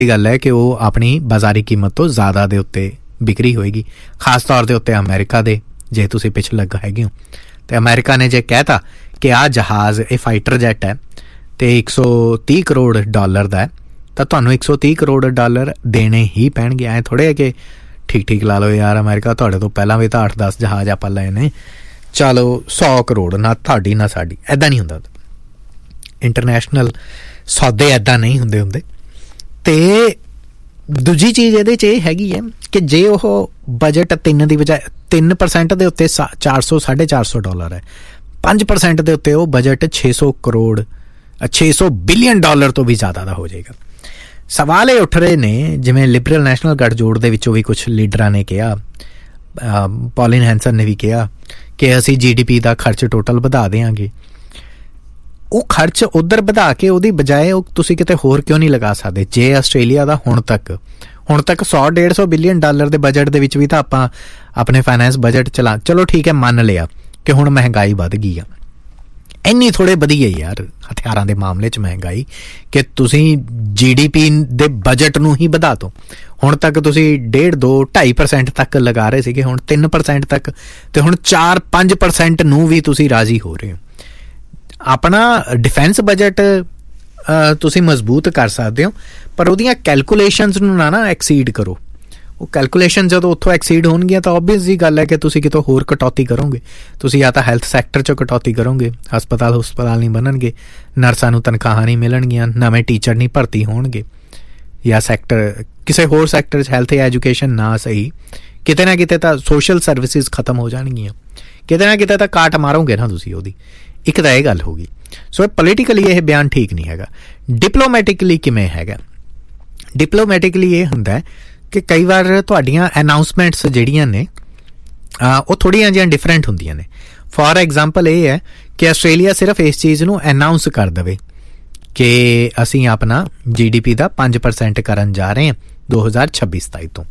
ਗੱਲ ਹੈ ਕਿ ਉਹ ਆਪਣੀ ਬਾਜ਼ਾਰੀ ਕੀਮਤ ਤੋਂ ਜ਼ਿਆਦਾ ਦੇ ਉੱਤੇ ਵਿਕਰੀ ਹੋਏਗੀ, ਖਾਸ ਤੌਰ ਦੇ ਉੱਤੇ ਅਮਰੀਕਾ ਦੇ। ਜੇ ਤੁਸੀਂ ਪਿੱਛੇ ਲੱਗਾ ਹੈਗੇ ਹੋ ਅਤੇ ਅਮਰੀਕਾ ਨੇ ਜੇ ਕਹਿ ਤਾ ਕਿ ਆਹ ਜਹਾਜ਼ ਇਹ ਫਾਈਟਰ ਜੈਟ ਹੈ ਅਤੇ $130 ਕਰੋੜ ਦਾ ਹੈ, ਤਾਂ ਤੁਹਾਨੂੰ $130 ਕਰੋੜ ਦੇਣੇ ਹੀ ਪੈਣਗੇ। ਐਂ ਥੋੜ੍ਹੇ ਹੈ ਕਿ ਠੀਕ ਲਾ ਲਓ ਯਾਰ, ਅਮਰੀਕਾ ਤੁਹਾਡੇ ਤੋਂ ਪਹਿਲਾਂ ਵੀ ਤਾਂ 8-10 ਜਹਾਜ਼ ਆਪਾਂ ਲਏ ਨੇ, ਚਲੋ 100 ਕਰੋੜ ਨਾ ਤੁਹਾਡੀ ਨਾ ਸਾਡੀ। ਇੱਦਾਂ ਨਹੀਂ ਹੁੰਦਾ, ਇੰਟਰਨੈਸ਼ਨਲ ਸੌਦੇ ਇੱਦਾਂ ਨਹੀਂ ਹੁੰਦੇ। ਅਤੇ ਦੂਜੀ ਚੀਜ਼ ਇਹਦੇ 'ਚ ਇਹ ਹੈਗੀ ਹੈ ਕਿ ਜੇ ਉਹ ਬਜਟ 3 ਦੀ ਬਜਾਏ 3% ਦੇ ਉੱਤੇ $400-450 ਹੈ, 5% ਦੇ ਉੱਤੇ ਉਹ ਬਜਟ $600 ਬਿਲੀਅਨ ਤੋਂ ਵੀ ਜ਼ਿਆਦਾ ਦਾ ਹੋ ਜਾਏਗਾ। ਸਵਾਲ ਇਹ ਉੱਠ ਰਹੇ ਨੇ, ਜਿਵੇਂ ਲਿਬਰਲ ਨੈਸ਼ਨਲ ਗੱਠਜੋੜ ਦੇ ਵਿੱਚੋਂ ਵੀ ਕੁਛ ਲੀਡਰਾਂ ਨੇ ਕਿਹਾ, ਪੌਲਿਨ ਹੈਂਸਨ ਨੇ ਵੀ ਕਿਹਾ ਕਿ ਅਸੀਂ GDP ਦਾ ਖਰਚ ਟੋਟਲ ਵਧਾ ਦੇਵਾਂਗੇ। ਉਹ ਖਰਚ ਉੱਧਰ ਵਧਾ ਕੇ ਉਹਦੀ ਬਜਾਏ ਉਹ ਤੁਸੀਂ ਕਿਤੇ ਹੋਰ ਕਿਉਂ ਨਹੀਂ ਲਗਾ ਸਕਦੇ? ਜੇ ਆਸਟ੍ਰੇਲੀਆ ਦਾ ਹੁਣ ਤੱਕ $100-150 ਬਿਲੀਅਨ ਦੇ ਬਜਟ ਦੇ ਵਿੱਚ ਵੀ ਤਾਂ ਆਪਾਂ ਆਪਣੇ ਫਾਈਨੈਂਸ ਬਜਟ ਚਲੋ ਠੀਕ ਹੈ, ਮੰਨ ਲਿਆ ਕਿ ਹੁਣ ਮਹਿੰਗਾਈ ਵੱਧ ਗਈ ਆ, ਇੰਨੀ ਥੋੜ੍ਹੇ ਵਧੀ ਹੈ ਯਾਰ ਹਥਿਆਰਾਂ ਦੇ ਮਾਮਲੇ 'ਚ ਮਹਿੰਗਾਈ ਕਿ ਤੁਸੀਂ GDP ਦੇ ਬਜਟ ਨੂੰ ਹੀ ਵਧਾ ਦਿਓ। ਹੁਣ ਤੱਕ ਤੁਸੀਂ 1.5-2-2.5% ਤੱਕ ਲਗਾ ਰਹੇ ਸੀਗੇ, ਹੁਣ 3% ਤੱਕ, ਅਤੇ ਹੁਣ 4-5% ਨੂੰ ਵੀ ਤੁਸੀਂ ਰਾਜ਼ੀ ਹੋ ਰਹੇ ਹੋ। ਆਪਣਾ ਡਿਫੈਂਸ ਬਜਟ ਤੁਸੀਂ ਮਜ਼ਬੂਤ ਕਰ ਸਕਦੇ ਹੋ, ਪਰ ਉਹਦੀਆਂ ਕੈਲਕੂਲੇਸ਼ਨਸ ਨੂੰ ਨਾ ਐਕਸੀਡ ਕਰੋ। ਉਹ ਕੈਲਕੂਲੇਸ਼ਨ ਜਦੋਂ ਉੱਥੋਂ ਐਕਸੀਡ ਹੋਣਗੀਆਂ ਤਾਂ ਓਬਵੀਅਸ ਜੀ ਗੱਲ ਹੈ ਕਿ ਤੁਸੀਂ ਕਿਤੋਂ ਹੋਰ ਕਟੌਤੀ ਕਰੋਗੇ। ਤੁਸੀਂ ਜਾਂ ਤਾਂ ਹੈਲਥ ਸੈਕਟਰ 'ਚੋਂ ਕਟੌਤੀ ਕਰੋਗੇ, ਹਸਪਤਾਲ ਨਹੀਂ ਬਣਨਗੇ, ਨਰਸਾਂ ਨੂੰ ਤਨਖਾਹਾਂ ਨਹੀਂ ਮਿਲਣਗੀਆਂ, ਨਵੇਂ ਟੀਚਰ ਨਹੀਂ ਭਰਤੀ ਹੋਣਗੇ, ਜਾਂ ਕਿਸੇ ਹੋਰ ਸੈਕਟਰ 'ਚ ਹੈਲਥ ਜਾਂ ਐਜੂਕੇਸ਼ਨ ਨਾ ਸਹੀ, ਕਿਤੇ ਨਾ ਕਿਤੇ ਤਾਂ ਸੋਸ਼ਲ ਸਰਵਿਸਿਜ਼ ਖਤਮ ਹੋ ਜਾਣਗੀਆਂ, ਕਿਤੇ ਨਾ ਕਿਤੇ ਤਾਂ ਕਾਟ ਮਾਰੋਗੇ ਨਾ ਤੁਸੀਂ ਉਹਦੀ। ਇੱਕ ਤਾਂ ਇਹ ਗੱਲ ਹੋ ਗਈ। ਸੋ ਪੋਲੀਟੀਕਲੀ ਇਹ ਬਿਆਨ ਠੀਕ ਨਹੀਂ ਹੈਗਾ। ਡਿਪਲੋਮੈਟਿਕਲੀ ਕਿਵੇਂ ਹੈਗਾ? ਡਿਪਲੋਮੈਟਿਕਲੀ ਇਹ ਹੁੰਦਾ ਕਿ ਕਈ ਵਾਰ ਤੁਹਾਡੀਆਂ ਅਨਾਊਂਸਮੈਂਟਸ ਜਿਹੜੀਆਂ ਨੇ ਉਹ ਥੋੜ੍ਹੀਆਂ ਜਿਹੀਆਂ ਡਿਫਰੈਂਟ ਹੁੰਦੀਆਂ ਨੇ। ਫੋਰ ਐਗਜ਼ਾਮਪਲ ਇਹ ਹੈ ਕਿ ਆਸਟ੍ਰੇਲੀਆ ਸਿਰਫ ਇਸ ਚੀਜ਼ ਨੂੰ ਅਨਾਊਂਸ ਕਰ ਦੇਵੇ ਕਿ ਅਸੀਂ ਆਪਣਾ GDP ਦਾ 5% ਕਰਨ ਜਾ ਰਹੇ ਹਾਂ 2026-27 ਤੋਂ।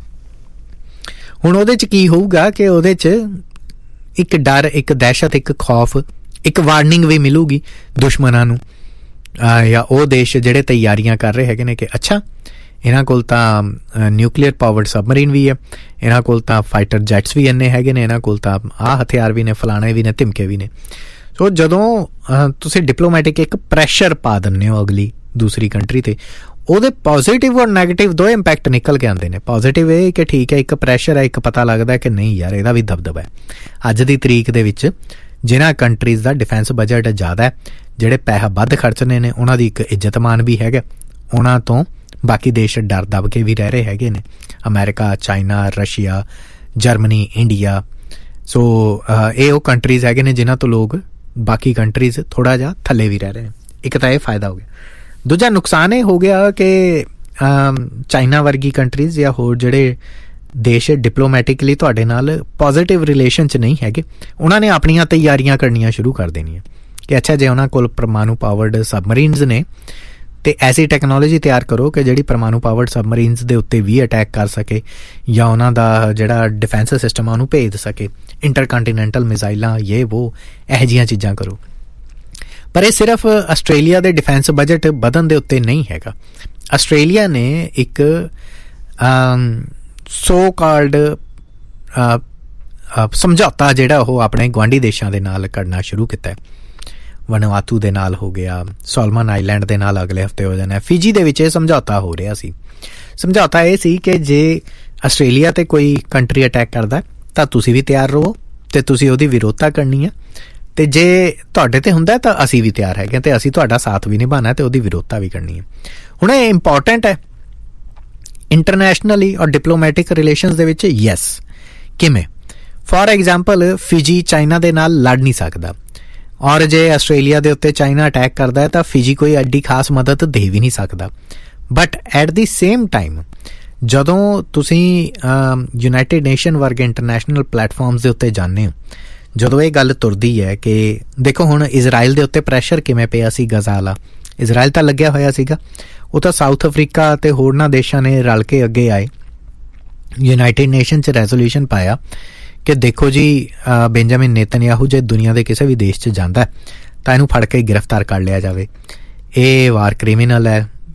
ਹੁਣ ਉਹਦੇ 'ਚ ਕੀ ਹੋਊਗਾ ਕਿ ਉਹਦੇ 'ਚ ਇੱਕ ਡਰ, ਇੱਕ ਦਹਿਸ਼ਤ, ਇੱਕ ਖੌਫ, ਇੱਕ ਵਾਰਨਿੰਗ ਵੀ ਮਿਲੂਗੀ ਦੁਸ਼ਮਣਾਂ ਨੂੰ ਜਾਂ ਉਹ ਦੇਸ਼ ਜਿਹੜੇ ਤਿਆਰੀਆਂ ਕਰ ਰਹੇ ਹੈਗੇ ਨੇ ਕਿ ਅੱਛਾ ਇਹਨਾਂ ਕੋਲ ਤਾਂ ਨਿਊਕਲੀਅਰ ਪਾਵਰਡ ਸਬਮਰੀਨ ਵੀ ਹੈ, ਇਹਨਾਂ ਕੋਲ ਤਾਂ ਫਾਈਟਰ ਜੈਟਸ ਵੀ ਇੰਨੇ ਹੈਗੇ ਨੇ, ਇਹਨਾਂ ਕੋਲ ਤਾਂ ਆਹ ਹਥਿਆਰ ਵੀ ਨੇ, ਫਲਾਣੇ ਵੀ ਨੇ, ਧਮਕੇ ਵੀ ਨੇ। ਸੋ ਜਦੋਂ ਤੁਸੀਂ ਡਿਪਲੋਮੈਟਿਕ ਇੱਕ ਪ੍ਰੈਸ਼ਰ ਪਾ ਦਿੰਦੇ ਹੋ ਅਗਲੀ ਦੂਸਰੀ ਕੰਟਰੀ 'ਤੇ, ਉਹਦੇ ਪੋਜ਼ੀਟਿਵ ਔਰ ਨੈਗੇਟਿਵ ਦੋ ਇੰਪੈਕਟ ਨਿਕਲ ਕੇ ਆਉਂਦੇ ਨੇ। ਪੋਜ਼ੀਟਿਵ ਇਹ ਕਿ ਠੀਕ ਹੈ, ਇੱਕ ਪ੍ਰੈਸ਼ਰ ਹੈ, ਇੱਕ ਪਤਾ ਲੱਗਦਾ ਕਿ ਨਹੀਂ ਯਾਰ ਇਹਦਾ ਵੀ ਦਬਦਬਾ ਹੈ। ਅੱਜ ਦੀ ਤਰੀਕ ਦੇ ਵਿੱਚ ਜਿਨ੍ਹਾਂ ਕੰਟਰੀਜ਼ ਦਾ ਡਿਫੈਂਸ ਬਜਟ ਜ਼ਿਆਦਾ ਹੈ, ਜਿਹੜੇ ਪੈਸਾ ਵੱਧ ਖਰਚਣੇ ਨੇ, ਉਹਨਾਂ ਦੀ ਇੱਕ ਇੱਜ਼ਤਮਾਨ ਵੀ ਹੈਗਾ, ਉਹਨਾਂ ਤੋਂ ਬਾਕੀ ਦੇਸ਼ ਡਰ ਦਬ ਕੇ ਵੀ ਰਹਿ ਰਹੇ ਹੈਗੇ ਨੇ, America, China, Russia, Germany, India. ਸੋ ਇਹ ਉਹ ਕੰਟਰੀਜ਼ ਹੈਗੇ ਨੇ ਜਿਨ੍ਹਾਂ ਤੋਂ ਲੋਕ ਬਾਕੀ ਕੰਟਰੀਜ਼ ਥੋੜ੍ਹਾ ਜਿਹਾ ਥੱਲੇ ਵੀ ਰਹਿ ਰਹੇ ਨੇ। ਇੱਕ ਤਾਂ ਇਹ ਫਾਇਦਾ ਹੋ ਗਿਆ। ਦੂਜਾ ਨੁਕਸਾਨ ਇਹ ਹੋ ਗਿਆ ਕਿ ਚਾਈਨਾ ਵਰਗੀ ਕੰਟਰੀਜ਼ ਜਾਂ ਹੋਰ ਜਿਹੜੇ ਦੇਸ਼ ਡਿਪਲੋਮੈਟਿਕਲੀ ਤੁਹਾਡੇ ਨਾਲ ਪੋਜ਼ੀਟਿਵ ਰਿਲੇਸ਼ਨ 'ਚ ਨਹੀਂ ਹੈਗੇ, ਉਹਨਾਂ ਨੇ ਆਪਣੀਆਂ ਤਿਆਰੀਆਂ ਕਰਨੀਆਂ ਸ਼ੁਰੂ ਕਰ ਦੇਣੀਆਂ ਕਿ ਅੱਛਾ ਜੇ ਉਹਨਾਂ ਕੋਲ ਪਰਮਾਣੂ ਪਾਵਰਡ ਸਬਮਰੀਨਸ ਨੇ ਅਤੇ ਐਸੀ ਟੈਕਨੋਲੋਜੀ ਤਿਆਰ ਕਰੋ ਕਿ ਜਿਹੜੀ ਪਰਮਾਣੂ ਪਾਵਰਡ ਸਬਮਰੀਨਸ ਦੇ ਉੱਤੇ ਵੀ ਅਟੈਕ ਕਰ ਸਕੇ, ਜਾਂ ਉਹਨਾਂ ਦਾ ਜਿਹੜਾ ਡਿਫੈਂਸ ਸਿਸਟਮ ਆ ਉਹਨੂੰ ਭੇਜ ਸਕੇ, ਇੰਟਰਕੰਟੀਨੈਂਟਲ ਮਿਜ਼ਾਈਲਾਂ, ਇਹ ਵੋ ਇਹੋ ਜਿਹੀਆਂ ਚੀਜ਼ਾਂ ਕਰੋ। ਪਰ ਇਹ ਸਿਰਫ ਆਸਟ੍ਰੇਲੀਆ ਦੇ ਡਿਫੈਂਸ ਬਜਟ ਵਧਣ ਦੇ ਉੱਤੇ ਨਹੀਂ ਹੈਗਾ। ਆਸਟ੍ਰੇਲੀਆ ਨੇ ਇੱਕ ਸੋ ਕਾਲਡ ਸਮਝੌਤਾ ਜਿਹੜਾ ਉਹ ਆਪਣੇ ਗੁਆਂਢੀ ਦੇਸ਼ਾਂ ਦੇ ਨਾਲ ਕਰਨਾ ਸ਼ੁਰੂ ਕੀਤਾ। ਵਨਵਾਤੂ ਦੇ ਨਾਲ ਹੋ ਗਿਆ, ਸੋਲਮਨ ਆਈਲੈਂਡ ਦੇ ਨਾਲ ਅਗਲੇ ਹਫ਼ਤੇ ਹੋ ਜਾਣਾ, ਫਿਜੀ ਦੇ ਵਿੱਚ ਇਹ ਸਮਝੌਤਾ ਹੋ ਰਿਹਾ ਸੀ। ਸਮਝੌਤਾ ਇਹ ਸੀ ਕਿ ਜੇ ਆਸਟ੍ਰੇਲੀਆ 'ਤੇ ਕੋਈ ਕੰਟਰੀ ਅਟੈਕ ਕਰਦਾ ਤਾਂ ਤੁਸੀਂ ਵੀ ਤਿਆਰ ਰਹੋ ਅਤੇ ਤੁਸੀਂ ਉਹਦੀ ਵਿਰੋਧਤਾ ਕਰਨੀ ਹੈ, ਅਤੇ ਜੇ ਤੁਹਾਡੇ 'ਤੇ ਹੁੰਦਾ ਤਾਂ ਅਸੀਂ ਵੀ ਤਿਆਰ ਹੈਗੇ ਅਤੇ ਅਸੀਂ ਤੁਹਾਡਾ ਸਾਥ ਵੀ ਨਿਭਾਉਣਾ ਅਤੇ ਉਹਦੀ ਵਿਰੋਧਤਾ ਵੀ ਕਰਨੀ ਹੈ। ਹੁਣ ਇਹ ਇੰਪੋਰਟੈਂਟ ਹੈ ਇੰਟਰਨੈਸ਼ਨਲੀ ਔਰ ਡਿਪਲੋਮੈਟਿਕ ਰਿਲੇਸ਼ਨਸ ਦੇ ਵਿੱਚ। ਯੈਸ, ਕਿਵੇਂ? ਫੋਰ ਐਗਜ਼ਾਮਪਲ ਫਿਜੀ ਚਾਈਨਾ ਦੇ ਨਾਲ ਲੜ ਨਹੀਂ ਸਕਦਾ, ਔਰ ਜੇ ਆਸਟ੍ਰੇਲੀਆ ਦੇ ਉੱਤੇ ਚਾਈਨਾ ਅਟੈਕ ਕਰਦਾ ਹੈ ਤਾਂ ਫਿਜੀ ਕੋਈ ਐਡੀ ਖਾਸ ਮਦਦ ਦੇ ਵੀ ਨਹੀਂ ਸਕਦਾ। But at the same time ਜਦੋਂ ਤੁਸੀਂ ਯੂਨਾਈਟਿਡ ਨੇਸ਼ਨ ਵਰਗੇ ਇੰਟਰਨੈਸ਼ਨਲ ਪਲੈਟਫਾਰਮਸ ਦੇ ਉੱਤੇ ਜਾਂਦੇ ਹੋ, ਜਦੋਂ ਇਹ ਗੱਲ ਤੁਰਦੀ ਹੈ ਕਿ ਦੇਖੋ ਹੁਣ ਇਜ਼ਰਾਈਲ ਦੇ ਉੱਤੇ ਪ੍ਰੈਸ਼ਰ ਕਿਵੇਂ ਪਿਆ ਸੀ, ਗਜ਼ਾ ਵਾਲਾ ਇਜ਼ਰਾਈਲ ਤਾਂ ਲੱਗਿਆ ਹੋਇਆ ਸੀਗਾ, ਉਹ ਤਾਂ ਸਾਊਥ ਅਫਰੀਕਾ ਅਤੇ ਹੋਰਨਾਂ ਦੇਸ਼ਾਂ ਨੇ ਰਲ ਕੇ ਅੱਗੇ ਆਏ, ਯੂਨਾਈਟਿਡ ਨੇਸ਼ਨ 'ਚ ਰੈਜ਼ੋਲਿਊਸ਼ਨ ਪਾਇਆ ਕਿ ਦੇਖੋ ਜੀ ਬੈਂਜਾਮਿਨ ਨੇਤਨਯਾਹੂ ਜੇ ਦੁਨੀਆ ਦੇ ਕਿਸੇ ਵੀ ਦੇਸ਼ 'ਚ ਜਾਂਦਾ ਤਾਂ ਇਹਨੂੰ ਫੜ ਕੇ ਗ੍ਰਿਫਤਾਰ ਕਰ ਲਿਆ ਜਾਵੇ, ਇਹ ਵਾਰ ਕ੍ਰਿਮੀਨਲ ਹੈ,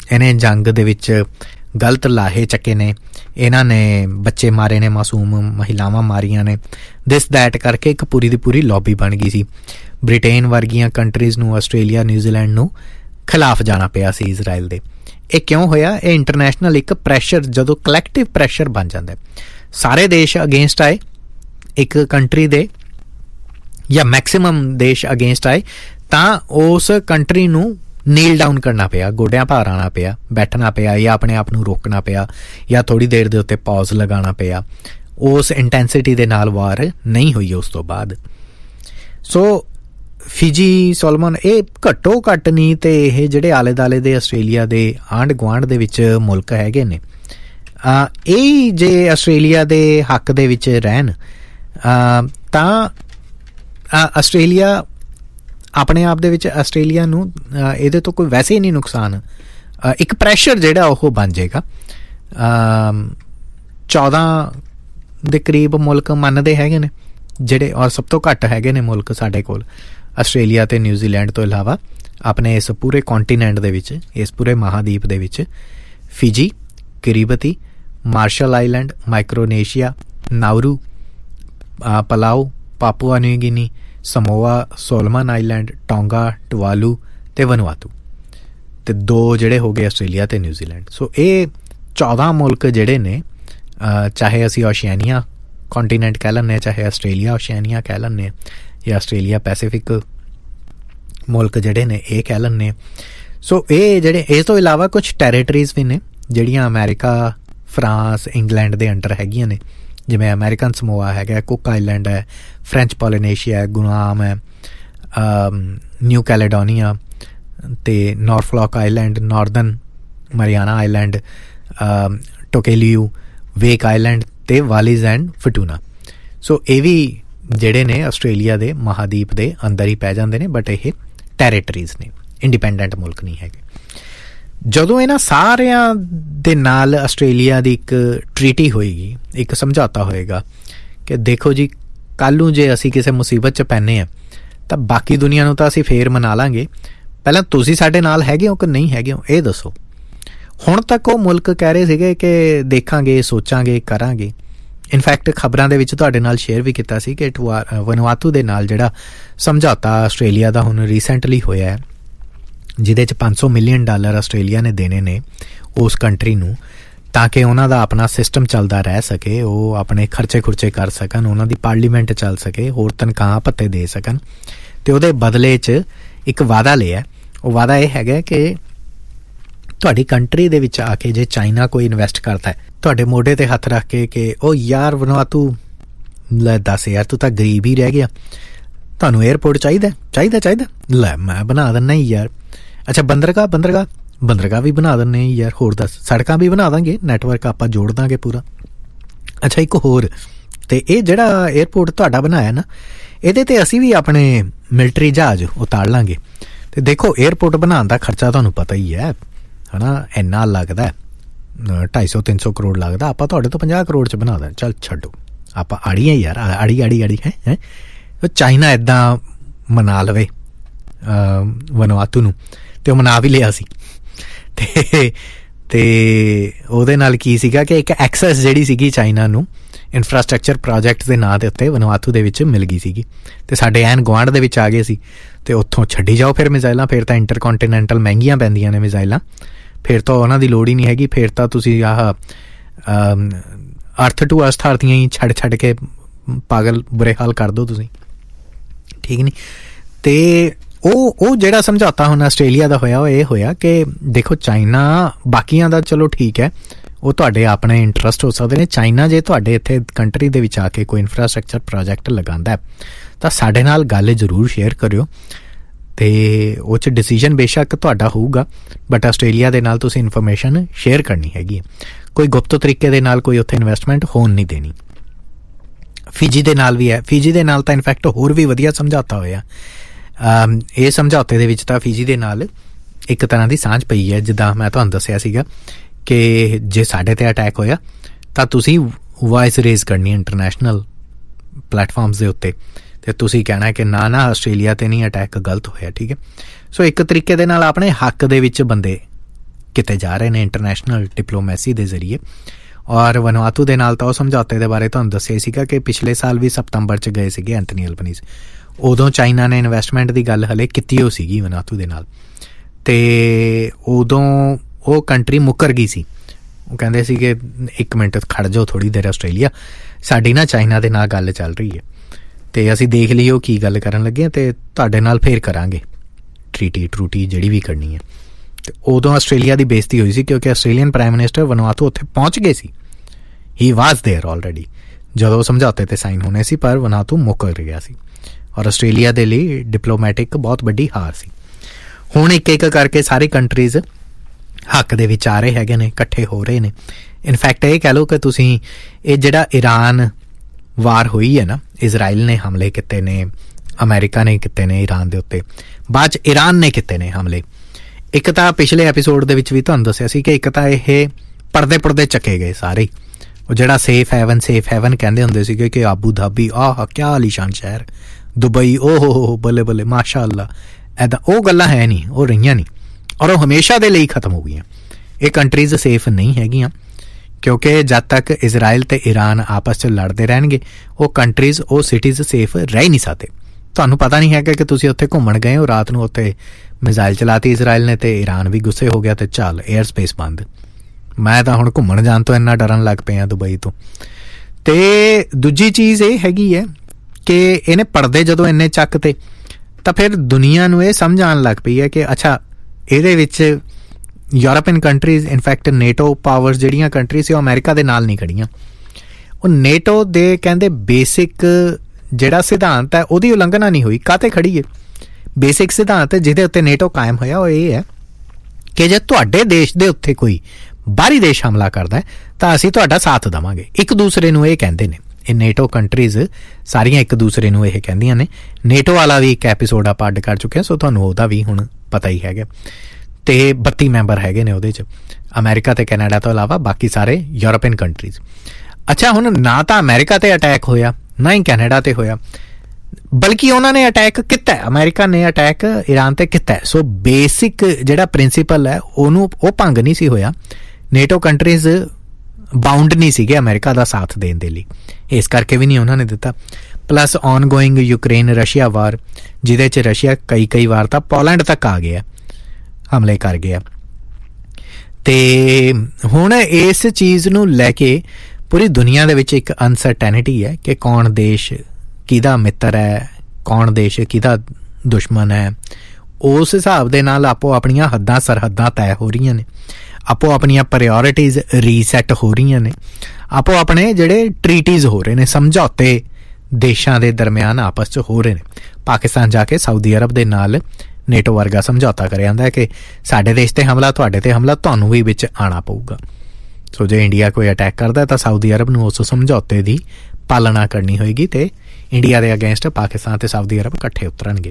ਇਹਨੇ ਜੰਗ ਦੇ ਵਿੱਚ ਗਲਤ ਲਾਹੇ ਚੱਕੇ ਨੇ, ਇਹਨਾਂ ਨੇ ਬੱਚੇ ਮਾਰੇ ਨੇ, ਮਾਸੂਮ ਮਹਿਲਾਵਾਂ ਮਾਰੀਆਂ ਨੇ, ਦਿਸ ਦੈਟ ਕਰਕੇ ਇੱਕ ਪੂਰੀ ਦੀ ਪੂਰੀ ਲੌਬੀ ਬਣ ਗਈ ਸੀ। ਬ੍ਰਿਟੇਨ ਵਰਗੀਆਂ ਕੰਟਰੀਜ਼ ਨੂੰ, ਆਸਟ੍ਰੇਲੀਆ, ਨਿਊਜ਼ੀਲੈਂਡ ਨੂੰ ਖਿਲਾਫ ਜਾਣਾ ਪਿਆ ਸੀ ਇਜ਼ਰਾਈਲ ਦੇ। ਇਹ ਕਿਉਂ ਹੋਇਆ? ਇਹ ਇੰਟਰਨੈਸ਼ਨਲ ਇੱਕ ਪ੍ਰੈਸ਼ਰ, ਜਦੋਂ ਕਲੈਕਟਿਵ ਪ੍ਰੈਸ਼ਰ ਬਣ ਜਾਂਦਾ, ਸਾਰੇ ਦੇਸ਼ ਅਗੇਂਸਟ ਆਏ ਇੱਕ ਕੰਟਰੀ ਦੇ ਜਾਂ ਮੈਕਸਿਮਮ ਦੇਸ਼ ਅਗੇਂਸਟ ਆਏ, ਤਾਂ ਉਸ ਕੰਟਰੀ ਨੂੰ ਨੀਲ ਡਾਊਨ ਕਰਨਾ ਪਿਆ, ਗੋਡਿਆਂ ਭਾਰ ਆਉਣਾ ਪਿਆ, ਬੈਠਣਾ ਪਿਆ, ਜਾਂ ਆਪਣੇ ਆਪ ਨੂੰ ਰੋਕਣਾ ਪਿਆ, ਜਾਂ ਥੋੜ੍ਹੀ ਦੇਰ ਦੇ ਉੱਤੇ ਪੌਜ਼ ਲਗਾਉਣਾ ਪਿਆ। ਉਸ ਇੰਟੈਂਸਿਟੀ ਦੇ ਨਾਲ ਵਾਰ ਨਹੀਂ ਹੋਈ ਉਸ ਤੋਂ ਬਾਅਦ। ਸੋ ਫਿਜੀ, ਸੋਲੋਮਨ, ਇਹ ਘੱਟੋ ਘੱਟ ਨਹੀਂ ਤੇ ਇਹ ਜਿਹੜੇ ਆਲੇ ਦੁਆਲੇ ਦੇ ਆਸਟ੍ਰੇਲੀਆ ਦੇ ਆਂਢ ਗੁਆਂਢ ਦੇ ਵਿੱਚ ਮੁਲਕ ਹੈਗੇ ਨੇ, ਇਹ ਜੇ ਆਸਟ੍ਰੇਲੀਆ ਦੇ ਹੱਕ ਦੇ ਵਿੱਚ ਰਹਿਣ ਤਾਂ ਆਸਟ੍ਰੇਲੀਆ ਆਪਣੇ ਆਪ ਦੇ ਵਿੱਚ, ਆਸਟ੍ਰੇਲੀਆ ਨੂੰ ਇਹਦੇ ਤੋਂ ਕੋਈ ਵੈਸੇ ਹੀ ਨਹੀਂ ਨੁਕਸਾਨ, ਇੱਕ ਪ੍ਰੈਸ਼ਰ ਜਿਹੜਾ ਉਹ ਬਣ ਜਾਏਗਾ। 14 ਦੇ ਕਰੀਬ ਮੁਲਕ ਮੰਨਦੇ ਹੈਗੇ ਨੇ ਜਿਹੜੇ, ਔਰ ਸਭ ਤੋਂ ਘੱਟ ਹੈਗੇ ਨੇ ਮੁਲਕ ਸਾਡੇ ਕੋਲ ਆਸਟ੍ਰੇਲੀਆ ਤੇ ਨਿਊਜ਼ੀਲੈਂਡ ਤੋਂ ਇਲਾਵਾ ਆਪਣੇ ਇਸ ਪੂਰੇ ਕੌਂਟੀਨੈਂਟ ਦੇ ਵਿੱਚ, ਇਸ ਪੂਰੇ ਮਹਾਦੀਪ ਦੇ ਵਿੱਚ। Fiji, ਕਿਰੀਬਤੀ, martial island, ਮਾਈਕਰੋਨੇਸ਼ੀਆ, ਨਾਊਰੂ, pulao, Papua new ਗਿਨੀ, ਸਮੋਆ, ਸੋਲਮਨ ਆਈਲੈਂਡ, ਟੋਂਗਾ, ਟਵਾਲੂ ਤੇ ਵਨੂਆਤੂ, ਤੇ 2 ਜਿਹੜੇ ਹੋ ਗਏ ਆਸਟ੍ਰੇਲੀਆ ਤੇ ਨਿਊਜ਼ੀਲੈਂਡ। ਸੋ ਇਹ 14 ਮੁਲਕ ਜਿਹੜੇ ਨੇ, ਚਾਹੇ ਅਸੀਂ ਓਸ਼ੀਨੀਆ ਕੌਂਟੀਨੈਂਟ ਕਹਿ ਲੈਂਦੇ ਹਾਂ, ਚਾਹੇ ਆਸਟ੍ਰੇਲੀਆ ਓਸ਼ੀਨੀਆ ਕਹਿ ਲੈਂਦੇ ਹਾਂ, ਜਾਂ ਆਸਟ੍ਰੇਲੀਆ ਪੈਸੀਫਿਕ ਮੁਲਕ ਜਿਹੜੇ ਨੇ ਇਹ ਕਹਿ ਲੈਂਦੇ ਹਾਂ। ਸੋ ਇਹ ਜਿਹੜੇ, ਇਸ ਤੋਂ ਇਲਾਵਾ ਕੁਛ ਟੈਰੀਟਰੀਜ਼ ਵੀ ਨੇ ਜਿਹੜੀਆਂ ਅਮਰੀਕਾ, ਫਰਾਂਸ, ਇੰਗਲੈਂਡ ਦੇ ਅੰਡਰ ਹੈਗੀਆਂ ਨੇ, ਜਿਵੇਂ ਅਮਰੀਕਨ ਸਮੋਆ ਹੈਗਾ, ਕੁੱਕ ਆਈਲੈਂਡ ਹੈ, ਫਰੈਂਚ ਪੋਲੀਨੇਸ਼ੀਆ ਹੈ, ਗੁਆਮ ਹੈ, ਨਿਊ ਕੈਲੇਡੋਨੀਆ ਤੇ ਨੌਰਫਲੌਕ ਆਈਲੈਂਡ, ਨਾਰਦਰਨ ਮਰੀਆਨਾ ਆਈਲੈਂਡ, ਟੋਕੇਲੀਓ, ਵੇਕ ਆਈਲੈਂਡ ਤੇ ਵਾਲੀਜ਼ ਐਂਡ ਫਟੂਨਾ। ਸੋ ਇਹ ਵੀ ਜਿਹੜੇ ਨੇ ਆਸਟ੍ਰੇਲੀਆ ਦੇ ਮਹਾਦੀਪ ਦੇ ਅੰਦਰ ਹੀ ਪੈ ਜਾਂਦੇ ਨੇ, ਬਟ ਇਹ ਟੈਰੀਟਰੀਜ਼ ਨੇ, ਇੰਡੀਪੈਂਡੈਂਟ ਮੁਲਕ ਨਹੀਂ ਹੈਗੇ। ਜਦੋਂ ਇਹਨਾਂ ਸਾਰਿਆਂ ਦੇ ਨਾਲ ਆਸਟ੍ਰੇਲੀਆ ਦੀ ਇੱਕ ਟਰੀਟੀ ਹੋਏਗੀ, ਇੱਕ ਸਮਝੌਤਾ ਹੋਏਗਾ ਕਿ ਦੇਖੋ ਜੀ, ਕੱਲ੍ਹ ਨੂੰ ਜੇ ਅਸੀਂ ਕਿਸੇ ਮੁਸੀਬਤ 'ਚ ਪੈਂਦੇ ਹਾਂ ਤਾਂ ਬਾਕੀ ਦੁਨੀਆ ਨੂੰ ਤਾਂ ਅਸੀਂ ਫੇਰ ਮਨਾ ਲਾਂਗੇ, ਪਹਿਲਾਂ ਤੁਸੀਂ ਸਾਡੇ ਨਾਲ ਹੈਗੇ ਹੋ ਕਿ ਨਹੀਂ ਹੈਗੇ ਹੋ ਇਹ ਦੱਸੋ। ਹੁਣ ਤੱਕ ਉਹ ਮੁਲਕ ਕਹਿ ਰਹੇ ਸੀਗੇ ਕਿ ਦੇਖਾਂਗੇ, ਸੋਚਾਂਗੇ, ਕਰਾਂਗੇ। ਇਨਫੈਕਟ ਖਬਰਾਂ ਦੇ ਵਿੱਚ ਤੁਹਾਡੇ ਨਾਲ ਸ਼ੇਅਰ ਵੀ ਕੀਤਾ ਸੀ ਕਿ ਵਨੂਆਤੂ ਦੇ ਨਾਲ ਜਿਹੜਾ ਸਮਝੌਤਾ ਆਸਟ੍ਰੇਲੀਆ ਦਾ ਹੁਣ ਰੀਸੈਂਟਲੀ ਹੋਇਆ ਹੈ, ਜਿਹਦੇ 'ਚ $500 ਮਿਲੀਅਨ ਆਸਟ੍ਰੇਲੀਆ ਨੇ ਦੇਣੇ ਨੇ ਉਸ ਕੰਟਰੀ ਨੂੰ, ਤਾਂ ਕਿ ਉਹਨਾਂ ਦਾ ਆਪਣਾ ਸਿਸਟਮ ਚੱਲਦਾ ਰਹਿ ਸਕੇ, ਉਹ ਆਪਣੇ ਖਰਚੇ ਖੁਰਚੇ ਕਰ ਸਕਣ, ਉਹਨਾਂ ਦੀ ਪਾਰਲੀਮੈਂਟ ਚੱਲ ਸਕੇ, ਹੋਰ ਤਨਖਾਹਾਂ ਭੱਤੇ ਦੇ ਸਕਣ। ਤੇ ਉਹਦੇ ਬਦਲੇ 'ਚ ਇੱਕ ਵਾਅਦਾ ਲਿਆ। ਉਹ ਵਾਅਦਾ ਇਹ ਹੈਗਾ ਕਿ ਤੁਹਾਡੀ ਕੰਟਰੀ ਦੇ ਵਿੱਚ ਆ ਕੇ ਜੇ ਚਾਈਨਾ ਕੋਈ ਇਨਵੈਸਟ ਕਰਦਾ ਹੈ, ਤੁਹਾਡੇ ਮੋਢੇ ਤੇ ਹੱਥ ਰੱਖ ਕੇ ਕਿ ਉਹ ਯਾਰ ਵਨੂਆਤੂ, ਲੈ ਦੱਸ ਯਾਰ, ਤੂੰ ਤਾਂ ਗਰੀਬ ਹੀ ਰਹਿ ਗਿਆ, ਤੁਹਾਨੂੰ ਏਅਰਪੋਰਟ ਚਾਹੀਦਾ, ਲੈ ਮੈਂ ਬਣਾ ਦਿੰਦਾ ਯਾਰ। ਅੱਛਾ, ਬੰਦਰਗਾਹ ਵੀ ਬਣਾ ਦਿੰਦੇ ਯਾਰ, ਹੋਰ ਦੱਸ, ਸੜਕਾਂ ਵੀ ਬਣਾ ਦਾਂਗੇ, ਨੈਟਵਰਕ ਆਪਾਂ ਜੋੜ ਦਾਂਗੇ ਪੂਰਾ। ਅੱਛਾ, ਇੱਕ ਹੋਰ, ਤੇ ਇਹ ਜਿਹੜਾ ਏਅਰਪੋਰਟ ਤੁਹਾਡਾ ਬਣਾਇਆ ਨਾ, ਇਹਦੇ ਤੇ ਅਸੀਂ ਵੀ ਆਪਣੇ ਮਿਲਟਰੀ ਜਹਾਜ਼ ਉਤਾਰ ਲਾਂਗੇ। ਤੇ ਦੇਖੋ, ਏਅਰਪੋਰਟ ਬਣਾਉਣ ਦਾ ਖਰਚਾ ਤੁਹਾਨੂੰ ਪਤਾ ਹੀ ਹੈ ਨਾ, ਇੰਨਾ ਲੱਗਦਾ, 250-300 ਕਰੋੜ ਲੱਗਦਾ, ਆਪਾਂ ਤੁਹਾਡੇ ਤੋਂ 50 ਕਰੋੜ 'ਚ ਬਣਾ ਦਾਂ। ਚੱਲ ਛੱਡੋ, ਆਪਾਂ ਆੜੀਆਂ ਯਾਰ, ਆੜੀ ਹੈ। ਚਾਈਨਾ ਇੱਦਾਂ ਮਨਾ ਲਵੇ ਵਨੂਆਤੂ ਨੂੰ, ਤੇ ਉਹ ਮਨਾ ਵੀ ਲਿਆ ਸੀ। ਤੇ ਉਹਦੇ ਨਾਲ ਕੀ ਸੀਗਾ ਕਿ ਇੱਕ ਐਕਸੈਸ ਜਿਹੜੀ ਸੀਗੀ ਚਾਈਨਾ ਨੂੰ ਇਨਫਰਾਸਟਰਕਚਰ ਪ੍ਰੋਜੈਕਟ ਦੇ ਨਾਂ ਦੇ ਉੱਤੇ ਵਨੂਆਤੂ ਦੇ ਵਿੱਚ ਮਿਲ ਗਈ ਸੀਗੀ, ਤੇ ਸਾਡੇ ਐਨ ਗੁਆਂਢ ਦੇ ਵਿੱਚ ਆ ਗਏ ਸੀ। ਤੇ ਉੱਥੋਂ ਛੱਡੀ ਜਾਓ ਫਿਰ ਮਿਜ਼ਾਈਲਾਂ, ਫਿਰ ਤਾਂ ਇੰਟਰਕੌਂਟੀਨੈਂਟਲ ਮਹਿੰਗੀਆਂ ਪੈਂਦੀਆਂ ਨੇ ਮਿਜ਼ਾਈਲਾਂ, ਫਿਰ ਤਾਂ ਉਹਨਾਂ ਦੀ ਲੋੜ ਹੀ ਨਹੀਂ ਹੈਗੀ, ਫਿਰ ਤਾਂ ਤੁਸੀਂ ਆਹ ਅਰਥ ਟੂ ਅਰਥ ਦੀਆਂ ਹੀ ਛੱਡ ਕੇ ਪਾਗਲ ਬੁਰੇ ਹਾਲ ਕਰ ਦਿਓ ਤੁਸੀਂ, ਠੀਕ ਨਹੀਂ। ਤੇ ਉਹ ਜਿਹੜਾ ਸਮਝੌਤਾ ਹੁਣ ਆਸਟ੍ਰੇਲੀਆ ਦਾ ਹੋਇਆ, ਉਹ ਇਹ ਹੋਇਆ ਕਿ ਦੇਖੋ, ਚਾਈਨਾ ਬਾਕੀਆਂ ਦਾ ਚਲੋ ਠੀਕ ਹੈ, ਉਹ ਤੁਹਾਡੇ ਆਪਣੇ ਇੰਟਰਸਟ ਹੋ ਸਕਦੇ ਨੇ। ਚਾਈਨਾ ਜੇ ਤੁਹਾਡੇ ਇੱਥੇ ਕੰਟਰੀ ਦੇ ਵਿੱਚ ਆ ਕੇ ਕੋਈ ਇਨਫਰਾਸਟਰਕਚਰ ਪ੍ਰੋਜੈਕਟ ਲਗਾਉਂਦਾ ਤਾਂ ਸਾਡੇ ਨਾਲ ਗੱਲ ਜ਼ਰੂਰ ਸ਼ੇਅਰ ਕਰਿਓ, ਤੇ ਉਹ 'ਚ ਡਿਸੀਜਨ ਬੇਸ਼ੱਕ ਤੁਹਾਡਾ ਹੋਊਗਾ, ਬਟ ਆਸਟ੍ਰੇਲੀਆ ਦੇ ਨਾਲ ਤੁਸੀਂ ਇਨਫੋਰਮੇਸ਼ਨ ਸ਼ੇਅਰ ਕਰਨੀ ਹੈਗੀ ਹੈ। ਕੋਈ ਗੁਪਤ ਤਰੀਕੇ ਦੇ ਨਾਲ ਕੋਈ ਉੱਥੇ ਇਨਵੈਸਟਮੈਂਟ ਹੋਣ ਨਹੀਂ ਦੇਣੀ। ਫਿਜੀ ਦੇ ਨਾਲ ਵੀ ਹੈ, ਫਿਜੀ ਦੇ ਨਾਲ ਤਾਂ ਇਨਫੈਕਟ ਹੋਰ ਵੀ ਵਧੀਆ ਸਮਝੌਤਾ ਹੋਇਆ। ਇਹ ਸਮਝੌਤੇ ਦੇ ਵਿੱਚ ਤਾਂ ਫਿਜੀ ਦੇ ਨਾਲ ਇੱਕ ਤਰ੍ਹਾਂ ਦੀ ਸਾਂਝ ਪਈ ਹੈ, ਜਿੱਦਾਂ ਮੈਂ ਤੁਹਾਨੂੰ ਦੱਸਿਆ ਸੀਗਾ ਕਿ ਜੇ ਸਾਡੇ ਤੇ ਅਟੈਕ ਹੋਇਆ ਤਾਂ ਤੁਸੀਂ ਵਾਇਸ ਰੇਜ਼ ਕਰਨੀ ਇੰਟਰਨੈਸ਼ਨਲ ਪਲੇਟਫਾਰਮਸ ਦੇ ਉੱਤੇ, ਤੇ ਤੁਸੀਂ ਕਹਿਣਾ ਕਿ ਨਾ ਆਸਟ੍ਰੇਲੀਆ ਤੇ ਨਹੀਂ, ਅਟੈਕ ਗਲਤ ਹੋਇਆ, ਠੀਕ ਹੈ। ਸੋ ਇੱਕ ਤਰੀਕੇ ਦੇ ਨਾਲ ਆਪਣੇ ਹੱਕ ਦੇ ਵਿੱਚ ਬੰਦੇ किते जा रहे हैं इंटरनेशनल डिप्लोमैसी के जरिए। और वनुआतू के नाल तो समझौते के बारे तुहानूं दस्सिया सीगा कि पिछले साल भी सितंबर च गए सीगे एंथनी अल्बनीज़। उदों चाइना ने इन्वैसटमेंट की गल हले कीती हो सीगी वनुआतू के नाल, ते उदों वो कंट्री मुकर गई सी। वो कहंदे सी कि 1 मिनट खड़ जाओ थोड़ी देर, आस्ट्रेलिया साडी ना चाइना दे नाल गल चल रही है, ते असीं देख लियो की गल करन लगे ते तुहाडे नाल फेर करांगे ट्रूटी जिहड़ी भी करनी है। ते उदों आस्ट्रेलिया की बेइज्जती हुई सी क्योंकि आस्ट्रेलियन प्राइम मिनिस्टर वनुआतू उत्थे पहुँच गए सी। ही वाज देयर ऑलरेडी जदों समझौते ते साइन होने सी, पर वनुआतू मुकर गया सी और आस्ट्रेलिया दे लई डिप्लोमैटिक बहुत वड्डी हार सी। हुण एक एक करके सारी कंट्रीज़ हक दे विच आ रहे हैगे ने, इकट्ठे हो रहे ने। इनफैक्ट ये कह लो कि तुसीं ये जिहड़ा ईरान वार हुई है ना, इजराइल ने हमले किते ने, अमेरिका ने किते ने ईरान दे उत्ते, बाद च ईरान ने किते ने हमले। एक तां पिछले एपीसोड दे विच भी तुहानूं दस्सिया सी कि एक तां इह पड़दे चके गए सारे। वो जिहड़ा सेफ हैवन कहंदे हुंदे सीगे कि आबू धाबी आह क्या आलीशान शहर, दुबई ओहो बल्ले बल्ले माशा अल्लाह, ऐदा वो गल्लां है नहीं, वो रहियां नहीं और वो हमेशा दे लई खत्म हो गईयां। ये कंट्रीज़ सेफ नहीं हैगियां क्योंकि जब तक इजराइल ते ईरान आपस च लड़ते रहणगे वो कंट्रीज़ वो सिटीज़ सेफ रह ही नहीं सकते। तुहानूं पता नहीं है कि तुसीं उत्थे घुम्मण गए हो, रात नूं उत्थे मिसाइल चलाती इजराइल ने ते ईरान भी गुस्से हो गया ते चल एयर स्पेस बंद। मैं तां हुण घुम्मण जाण तो इन्ना डरन लग पिया दुबई तो। ते दूजी चीज़ ये हैगी है कि इहने पड़दे जदों इन्ने चकते तां फिर दुनिया नूं ये समझ आण लग पई है कि अच्छा ਇਹਦੇ ਵਿੱਚ European countries in fact NATO powers ਜਿਹੜੀਆਂ कंट्री ਸੀ ਉਹ ਅਮਰੀਕਾ ਦੇ ਨਾਲ ਨਹੀਂ ਖੜੀਆਂ। ਉਹ ਨੇਟੋ ਦੇ ਕਹਿੰਦੇ ਬੇਸਿਕ ਜਿਹੜਾ ਸਿਧਾਂਤ ਹੈ ਉਹਦੀ ਉਲੰਘਣਾ ਨਹੀਂ ਹੋਈ। ਕਾਹਤੇ ਖੜੀ ਹੈ? ਬੇਸਿਕ ਸਿਧਾਂਤ ਜਿਹਦੇ ਉੱਤੇ ਨੇਟੋ ਕਾਇਮ ਹੋਇਆ ਉਹ ਇਹ ਹੈ ਕਿ ਜੇ ਤੁਹਾਡੇ ਦੇਸ਼ ਦੇ ਉੱਤੇ ਕੋਈ ਬਾਹਰੀ ਦੇਸ਼ ਹਮਲਾ ਕਰਦਾ ਤਾਂ ਅਸੀਂ ਤੁਹਾਡਾ ਸਾਥ ਦੇਵਾਂਗੇ। ਇੱਕ ਦੂਸਰੇ ਨੂੰ ਇਹ ਕਹਿੰਦੇ ਨੇ, ਇਹ ਨੇਟੋ ਕੰਟਰੀਜ਼ ਸਾਰੀਆਂ ਇੱਕ ਦੂਸਰੇ ਨੂੰ ਇਹ ਕਹਿੰਦੀਆਂ ਨੇ। ਨੇਟੋ ਵਾਲਾ ਵੀ ਇੱਕ ਐਪੀਸੋਡ ਆਪਾਂ ਅੱਡ ਕਰ ਚੁੱਕੇ ਹਾਂ, ਸੋ ਤੁਹਾਨੂੰ ਉਹਦਾ ਵੀ ਹੁਣ ਪਤਾ ਹੀ ਹੈਗਾ। ਤੇ 32 ਮੈਂਬਰ ਹੈਗੇ ਨੇ ਉਹਦੇ 'ਚ, ਅਮਰੀਕਾ ਤੇ ਕੈਨੇਡਾ ਤੋਂ ਇਲਾਵਾ ਬਾਕੀ ਸਾਰੇ ਯੂਰਪੀਅਨ ਕੰਟਰੀਜ਼। ਅੱਛਾ ਹੁਣ ਨਾ ਤਾਂ ਅਮਰੀਕਾ ਤੇ ਅਟੈਕ ਹੋਇਆ ਨਾ ਹੀ ਕੈਨੇਡਾ ਤੇ ਹੋਇਆ, ਬਲਕਿ ਉਹਨਾਂ ਨੇ ਅਟੈਕ ਕੀਤਾ, ਅਮਰੀਕਾ ਨੇ ਅਟੈਕ ਈਰਾਨ ਤੇ ਕੀਤਾ। ਸੋ ਬੇਸਿਕ ਜਿਹੜਾ ਪ੍ਰਿੰਸੀਪਲ ਹੈ ਉਹਨੂੰ ਉਹ ਭੰਗ ਨਹੀਂ ਸੀ ਹੋਇਆ। ਨੇਟੋ ਕੰਟਰੀਜ਼ ਬਾਉਂਡ ਨਹੀਂ ਸੀਗੇ ਅਮਰੀਕਾ ਦਾ ਸਾਥ ਦੇਣ ਦੇ ਲਈ, ਇਸ ਕਰਕੇ ਵੀ ਨਹੀਂ ਉਹਨਾਂ ਨੇ ਦਿੱਤਾ। Plus on going Ukraine Russia ਵਾਰ, ਜਿਹਦੇ 'ਚ ਰਸ਼ੀਆ ਕਈ ਵਾਰ ਤਾਂ ਪੋਲੈਂਡ ਤੱਕ ਆ ਗਿਆ, ਹਮਲੇ ਕਰ ਗਿਆ। ਤੇ ਹੁਣ ਇਸ ਚੀਜ਼ ਨੂੰ ਲੈ ਕੇ ਪੂਰੀ ਦੁਨੀਆ ਦੇ ਵਿੱਚ ਇੱਕ ਅਨਸਰਟੈਨਿਟੀ ਹੈ ਕਿ ਕੌਣ ਦੇਸ਼ ਕਿਹਦਾ ਮਿੱਤਰ ਹੈ, ਕੌਣ ਦੇਸ਼ ਕਿਹਦਾ ਦੁਸ਼ਮਣ ਹੈ। ਉਸ ਹਿਸਾਬ ਦੇ ਨਾਲ ਆਪੋ ਆਪਣੀਆਂ ਹੱਦਾਂ ਸਰਹੱਦਾਂ ਤੈਅ ਹੋ ਰਹੀਆਂ ਨੇ, ਆਪੋ ਆਪਣੀਆਂ ਪ੍ਰਾਇਓਰਿਟੀਜ਼ ਰੀਸੈਟ ਹੋ ਰਹੀਆਂ ਨੇ, ਆਪੋ ਆਪਣੇ ਜਿਹੜੇ ਟਰੀਟੀਜ਼ ਹੋ ਰਹੇ ਨੇ, ਸਮਝੌਤੇ ਦੇਸ਼ਾਂ ਦੇ ਦਰਮਿਆਨ ਆਪਸ 'ਚ ਹੋ ਰਹੇ ਨੇ। ਪਾਕਿਸਤਾਨ ਜਾ ਕੇ ਸਾਊਦੀ ਅਰਬ ਦੇ ਨਾਲ ਨੇਟੋ ਵਰਗਾ ਸਮਝੌਤਾ ਕਰਿਆ ਜਾਂਦਾ ਕਿ ਸਾਡੇ ਦੇਸ਼ 'ਤੇ ਹਮਲਾ, ਤੁਹਾਡੇ 'ਤੇ ਹਮਲਾ, ਤੁਹਾਨੂੰ ਵੀ ਵਿੱਚ ਆਉਣਾ ਪਊਗਾ। ਸੋ ਜੇ ਇੰਡੀਆ ਕੋਈ ਅਟੈਕ ਕਰਦਾ ਤਾਂ ਸਾਊਦੀ ਅਰਬ ਨੂੰ ਉਸ ਸਮਝੌਤੇ ਦੀ ਪਾਲਣਾ ਕਰਨੀ ਹੋਏਗੀ ਤੇ ਇੰਡੀਆ ਦੇ ਅਗੇਂਸਟ ਪਾਕਿਸਤਾਨ ਤੇ ਸਾਊਦੀ ਅਰਬ ਇਕੱਠੇ ਉਤਰਨਗੇ।